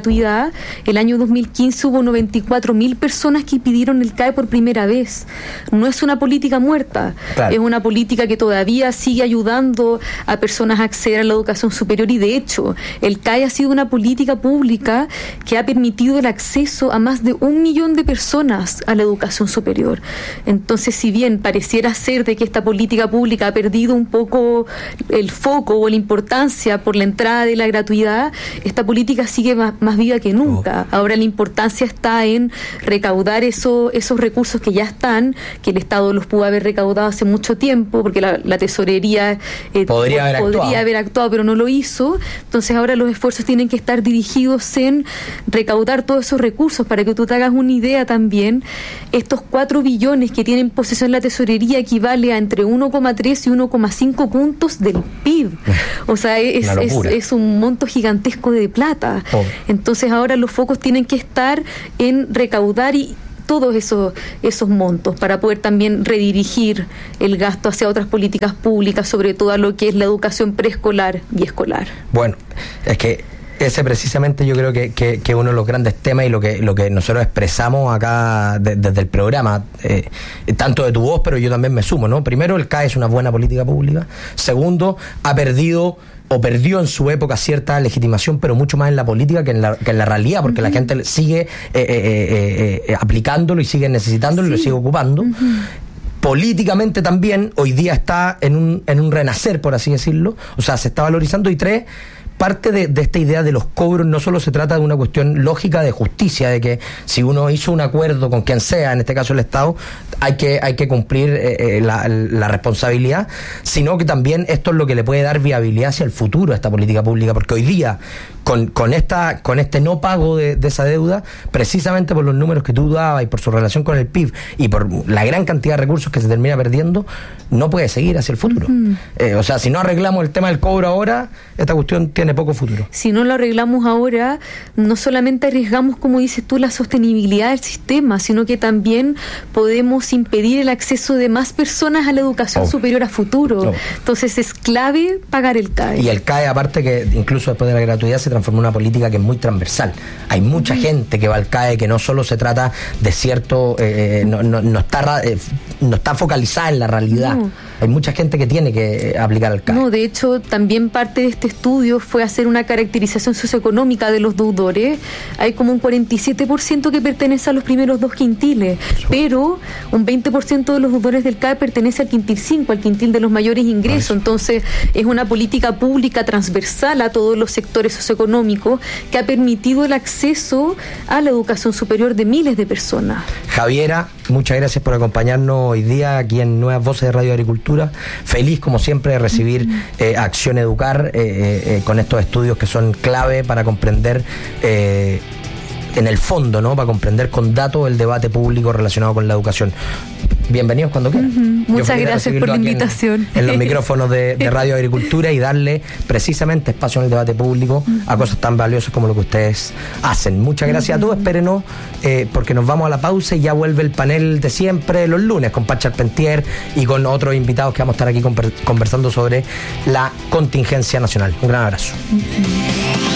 pública, el año dos mil quince hubo noventa y cuatro mil personas que pidieron el C A E por primera vez. No es una política muerta, claro. Es una política que todavía sigue ayudando a personas a acceder a la educación superior y de hecho el C A E ha sido una política pública que ha permitido el acceso a más de un millón de personas a la educación superior. Entonces, si bien pareciera ser de que esta política pública ha perdido un poco el foco o la importancia por la entrada de la gratuidad, esta política sigue más, más viva que nunca. Oh. Ahora la importancia está en recaudar eso, esos recursos que ya están, que el Estado los pudo haber recaudado hace mucho tiempo, porque la, la tesorería eh, podría, haber, podría actuado. haber actuado, pero no lo hizo. Entonces ahora los esfuerzos tienen que estar dirigidos en recaudar todos esos recursos. Para que tú te hagas una idea también, estos cuatro billones que tiene en posesión la tesorería equivale a entre uno coma tres y uno coma cinco puntos del P I B. O sea, es, es, es un monto gigantesco de plata. Oh. Entonces ahora los focos tienen que estar en recaudar y todos esos, esos montos para poder también redirigir el gasto hacia otras políticas públicas, sobre todo a lo que es la educación preescolar y escolar. Bueno, es que ese precisamente yo creo que, que, que uno de los grandes temas y lo que lo que nosotros expresamos acá de, desde el programa, eh, tanto de tu voz, pero yo también me sumo, ¿no? Primero, el C A E es una buena política pública. Segundo, ha perdido o perdió en su época cierta legitimación, pero mucho más en la política que en la, que en la realidad, porque uh-huh. la gente sigue eh, eh, eh, eh, aplicándolo y sigue necesitándolo sí. y lo sigue ocupando. Uh-huh. Políticamente también hoy día está en un, en un renacer, por así decirlo, o sea, se está valorizando. Y tres, parte de, de esta idea de los cobros no solo se trata de una cuestión lógica de justicia, de que si uno hizo un acuerdo con quien sea, en este caso el Estado, hay que hay que cumplir eh, la, la responsabilidad, sino que también esto es lo que le puede dar viabilidad hacia el futuro a esta política pública, porque hoy día con, con esta con este no pago de, de esa deuda, precisamente por los números que tú dabas y por su relación con el P I B y por la gran cantidad de recursos que se termina perdiendo, no puede seguir hacia el futuro. Uh-huh. eh, o sea, si no arreglamos el tema del cobro ahora, esta cuestión tiene poco futuro. Si no lo arreglamos ahora, no solamente arriesgamos, como dices tú, la sostenibilidad del sistema, sino que también podemos impedir el acceso de más personas a la educación oh. superior a futuro. Oh. Entonces es clave pagar el C A E. Y el C A E, aparte que incluso después de la gratuidad, se transformó en una política que es muy transversal. Hay mucha uh-huh. gente que va al C A E, que no solo se trata de cierto, eh, no, no, no, está, eh, no está focalizada en la realidad. No. Hay mucha gente que tiene que aplicar el C A E. No, de hecho, también parte de este estudio fue hacer una caracterización socioeconómica de los deudores. Hay como un cuarenta y siete por ciento que pertenece a los primeros dos quintiles, Eso. pero un veinte por ciento de los deudores del C A E pertenece al quintil cinco, al quintil de los mayores ingresos. Eso. Entonces, es una política pública transversal a todos los sectores socioeconómicos que ha permitido el acceso a la educación superior de miles de personas. Javiera, muchas gracias por acompañarnos hoy día aquí en Nuevas Voces de Radio Agricultura. Feliz, como siempre, de recibir eh, Acción Educar eh, eh, con estos estudios que son clave para comprender eh, en el fondo, ¿no? Para comprender con datos el debate público relacionado con la educación. Bienvenidos cuando quieran. Uh-huh. Muchas gracias por la invitación. En, en los micrófonos de, de Radio Agricultura y darle precisamente espacio en el debate público uh-huh. a cosas tan valiosas como lo que ustedes hacen. Muchas gracias uh-huh. a todos. Espérenos eh, porque nos vamos a la pausa y ya vuelve el panel de siempre los lunes con Pacha Arpentier y con otros invitados que vamos a estar aquí conversando sobre la contingencia nacional. Un gran abrazo. Uh-huh.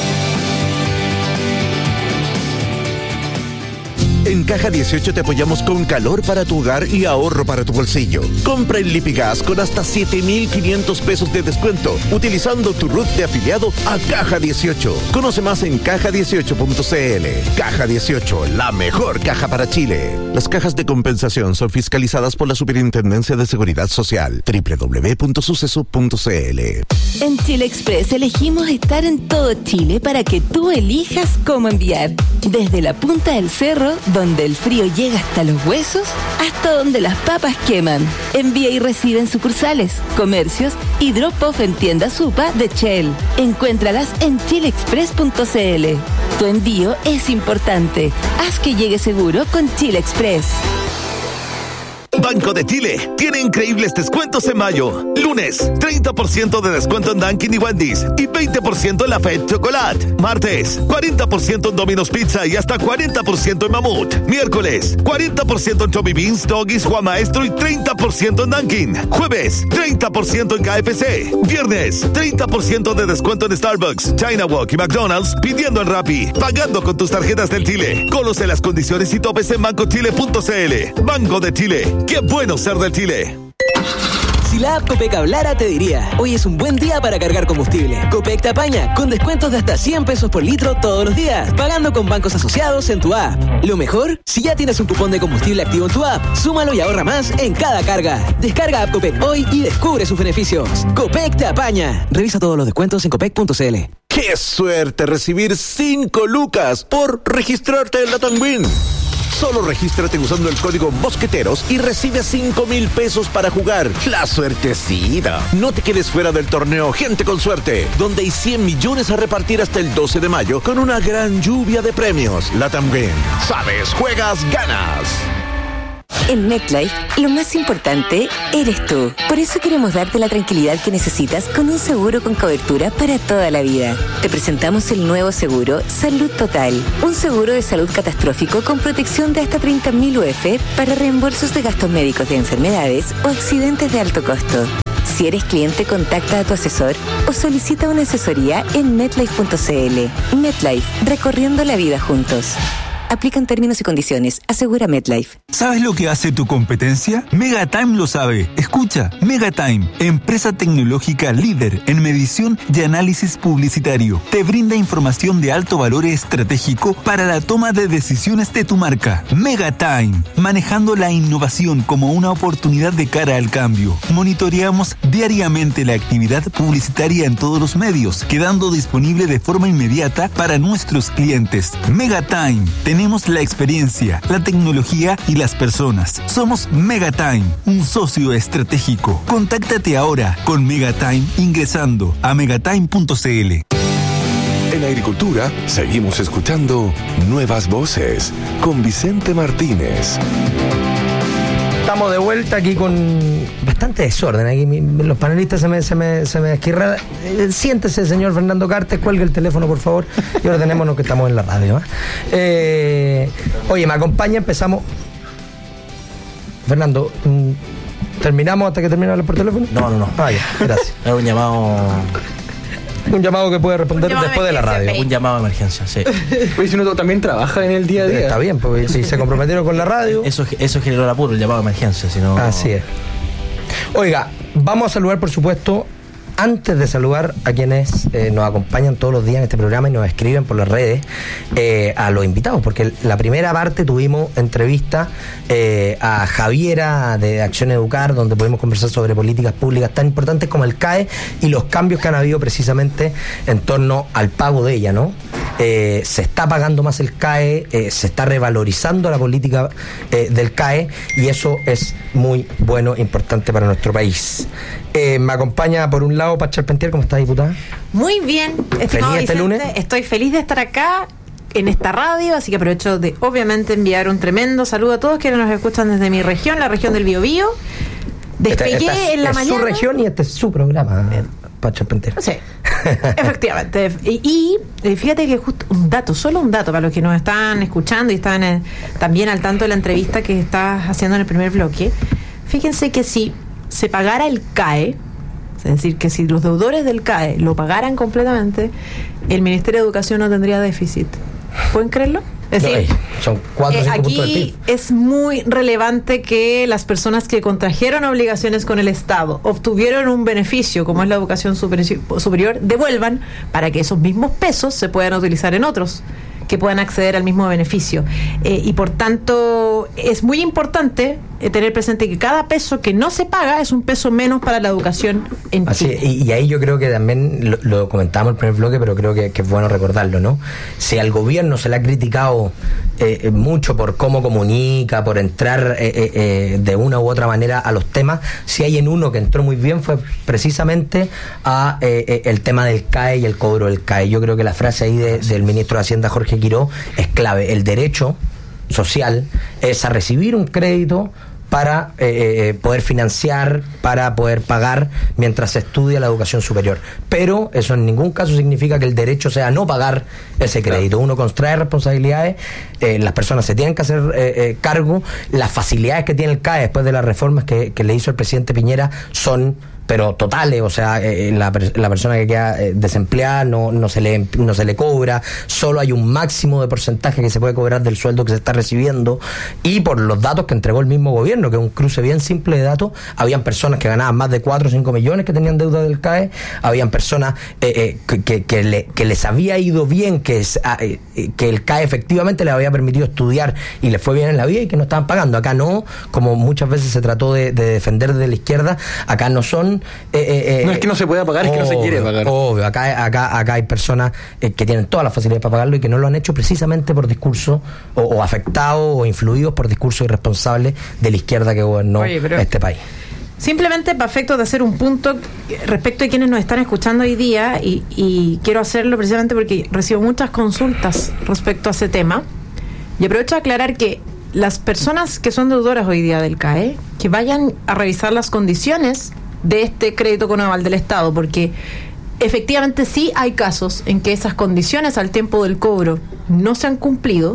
En Caja dieciocho te apoyamos con calor para tu hogar y ahorro para tu bolsillo. Compra en Lipigas con hasta siete mil quinientos pesos de descuento utilizando tu R U T de afiliado a Caja dieciocho. Conoce más en caja dieciocho punto c l. Caja dieciocho, la mejor caja para Chile. Las cajas de compensación son fiscalizadas por la Superintendencia de Seguridad Social. doble u doble u doble u punto suceso punto c l. En Chile Express elegimos estar en todo Chile para que tú elijas cómo enviar. Desde la punta del cerro, donde el frío llega hasta los huesos, hasta donde las papas queman. Envía y recibe en sucursales, comercios y drop-off en tiendas Supa de Shell. Encuéntralas en chile express punto c l. Tu envío es importante. Haz que llegue seguro con Chile Express. Banco de Chile tiene increíbles descuentos en mayo. Lunes, treinta por ciento de descuento en Dunkin' y Wendy's y veinte por ciento en la Fed Chocolate. Martes, cuarenta por ciento en Domino's Pizza y hasta cuarenta por ciento en Mamut. Miércoles, cuarenta por ciento en Chubby Beans, Doggies, Juan Maestro y treinta por ciento en Dunkin'. Jueves, treinta por ciento en K F C. Viernes, treinta por ciento de descuento en Starbucks, China Walk y McDonald's pidiendo en Rappi, pagando con tus tarjetas del Chile. Conoce las condiciones y topes en banco chile punto c l. Banco de Chile. ¡Qué bueno ser del Chile! Si la app Copec hablara, te diría: hoy es un buen día para cargar combustible. Copec te apaña con descuentos de hasta cien pesos por litro todos los días, pagando con bancos asociados en tu app. Lo mejor, si ya tienes un cupón de combustible activo en tu app, súmalo y ahorra más en cada carga. Descarga app Copec hoy y descubre sus beneficios. Copec te apaña. Revisa todos los descuentos en copec punto c l. ¡Qué suerte recibir cinco lucas por registrarte en la Tanwin! Solo regístrate usando el código Mosqueteros y recibe cinco mil pesos para jugar. ¡La suertecida! No te quedes fuera del torneo Gente con Suerte, donde hay cien millones a repartir hasta el doce de mayo con una gran lluvia de premios. La Tanwin. Sabes, juegas, ganas. En MetLife, lo más importante eres tú. Por eso queremos darte la tranquilidad que necesitas con un seguro con cobertura para toda la vida. Te presentamos el nuevo seguro Salud Total. Un seguro de salud catastrófico con protección de hasta treinta mil U F para reembolsos de gastos médicos de enfermedades o accidentes de alto costo. Si eres cliente, contacta a tu asesor o solicita una asesoría en metlife punto c l. MetLife, recorriendo la vida juntos. Aplican términos y condiciones. Asegura MetLife. ¿Sabes lo que hace tu competencia? Megatime lo sabe. Escucha, Megatime, empresa tecnológica líder en medición y análisis publicitario. Te brinda información de alto valor estratégico para la toma de decisiones de tu marca. Megatime, manejando la innovación como una oportunidad de cara al cambio. Monitoreamos diariamente la actividad publicitaria en todos los medios, quedando disponible de forma inmediata para nuestros clientes. Megatime, tenemos Tenemos la experiencia, la tecnología y las personas. Somos Megatime, un socio estratégico. Contáctate ahora con Megatime ingresando a megatime punto c l. En Agricultura seguimos escuchando Nuevas Voces con Vicente Martínez. Estamos de vuelta aquí con bastante desorden. Aquí mi, los panelistas se me, se me, se me esquirran. Eh, siéntese, señor Fernando Cartes, cuelgue el teléfono, por favor. Y ordenémonos que estamos en la radio. ¿eh? Eh, oye, me acompaña, empezamos. Fernando, ¿terminamos hasta que termine de hablar por teléfono? No, no, no. Ah, ya, gracias. Es un llamado... Un llamado que puede responder después de la radio. Un llamado de emergencia, sí. Pues si uno también trabaja en el día a día. Está bien, porque si se comprometieron con la radio. Eso, eso generó el apuro, el llamado de emergencia. Si no... Así es. Oiga, vamos a saludar, por supuesto, antes de saludar a quienes eh, nos acompañan todos los días en este programa y nos escriben por las redes, eh, a los invitados, porque la primera parte tuvimos entrevista eh, a Javiera de Acción Educar, donde pudimos conversar sobre políticas públicas tan importantes como el C A E y los cambios que han habido precisamente en torno al pago de ella, ¿no? Eh, se está pagando más el C A E, eh, se está revalorizando la política eh, del C A E y eso es muy bueno, importante para nuestro país. Eh, me acompaña por un lado Pacha Arpentier. ¿Cómo está, diputada? Muy bien, estimado ¿Feliz este Vicente, lunes? Estoy feliz de estar acá en esta radio, así que aprovecho de obviamente enviar un tremendo saludo a todos quienes nos escuchan desde mi región, la región del Biobío. Despegué esta, esta en la es mañana. su región y este es su programa, Pacha Arpentier. Sí, efectivamente. Y, y fíjate que justo un dato, solo un dato para los que nos están escuchando y están eh, también al tanto de la entrevista que estás haciendo en el primer bloque. Fíjense que si se pagara el C A E, es decir, que si los deudores del C A E lo pagaran completamente, el Ministerio de Educación no tendría déficit. ¿Pueden creerlo? Es decir, no, son cuatro o eh, cinco puntos del P I aquí B. es muy relevante que las personas que contrajeron obligaciones con el Estado, obtuvieron un beneficio, como es la educación superi- superior, devuelvan para que esos mismos pesos se puedan utilizar en otros que puedan acceder al mismo beneficio. Eh, y por tanto, es muy importante eh, tener presente que cada peso que no se paga es un peso menos para la educación en Así, Chile. y, y ahí yo creo que también lo, lo comentábamos en el primer bloque, pero creo que, que es bueno recordarlo, ¿no? Si al gobierno se le ha criticado eh, mucho por cómo comunica, por entrar eh, eh, eh, de una u otra manera a los temas, si hay en uno que entró muy bien fue precisamente a eh, eh, el tema del C A E y el cobro del C A E. Yo creo que la frase ahí de, del ministro de Hacienda, Jorge Quiró, es clave. El derecho social es a recibir un crédito para eh, eh, poder financiar, para poder pagar mientras se estudia la educación superior. Pero eso en ningún caso significa que el derecho sea no pagar ese crédito. Uno contrae responsabilidades, eh, las personas se tienen que hacer eh, eh, cargo, las facilidades que tiene el C A E después de las reformas que, que le hizo el presidente Piñera son pero totales, o sea, eh, la, la persona que queda eh, desempleada no, no se le no se le cobra, solo hay un máximo de porcentaje que se puede cobrar del sueldo que se está recibiendo, y por los datos que entregó el mismo gobierno, que es un cruce bien simple de datos, habían personas que ganaban más de cuatro o cinco millones que tenían deuda del C A E, habían personas eh, eh, que, que, que, le, que les había ido bien, que, es, eh, que el C A E efectivamente les había permitido estudiar y les fue bien en la vida y que no estaban pagando. Acá no, como muchas veces se trató de, de defender desde la izquierda, acá no son Eh, eh, eh, no es que no se pueda pagar, obvio, es que no se quiere pagar. Obvio, acá, acá, acá hay personas eh, que tienen todas las facilidades para pagarlo y que no lo han hecho precisamente por discursos o, o afectados o influidos por discursos irresponsables de la izquierda que gobernó Oye, este país. Simplemente para efectos de hacer un punto respecto a quienes nos están escuchando hoy día, y, y quiero hacerlo precisamente porque recibo muchas consultas respecto a ese tema, y aprovecho a aclarar que las personas que son deudoras hoy día del C A E, que vayan a revisar las condiciones de este crédito con aval del Estado, porque efectivamente sí hay casos en que esas condiciones al tiempo del cobro no se han cumplido,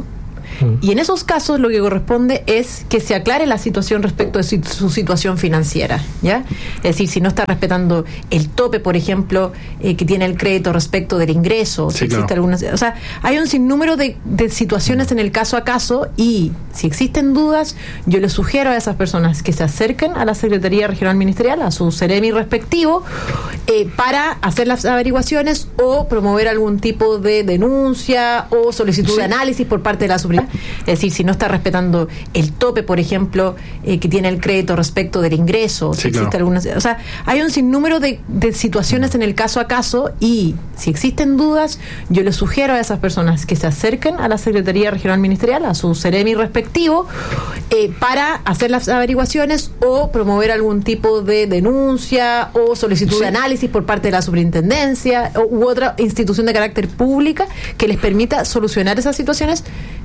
y en esos casos lo que corresponde es que se aclare la situación respecto de su, su situación financiera, ¿ya? Es decir, si no está respetando el tope, por ejemplo, eh, que tiene el crédito respecto del ingreso, sí, si existe claro. alguna, o sea, hay un sinnúmero de, de situaciones en el caso a caso, y si existen dudas, yo les sugiero a esas personas que se acerquen a la Secretaría Regional Ministerial, a su Ceremi respectivo, eh, para hacer las averiguaciones o promover algún tipo de denuncia o solicitud sí. de análisis por parte de la Suprema. Es decir, si no está respetando el tope, por ejemplo, eh, que tiene el crédito respecto del ingreso, si sí, existe claro. alguna, o sea, hay un sinnúmero de, de situaciones en el caso a caso, y si existen dudas, yo les sugiero a esas personas que se acerquen a la Secretaría Regional Ministerial, a su Ceremi respectivo, eh, para hacer las averiguaciones o promover algún tipo de denuncia o solicitud sí. de análisis por parte de la Superintendencia o, u otra institución de carácter pública que les permita solucionar esas situaciones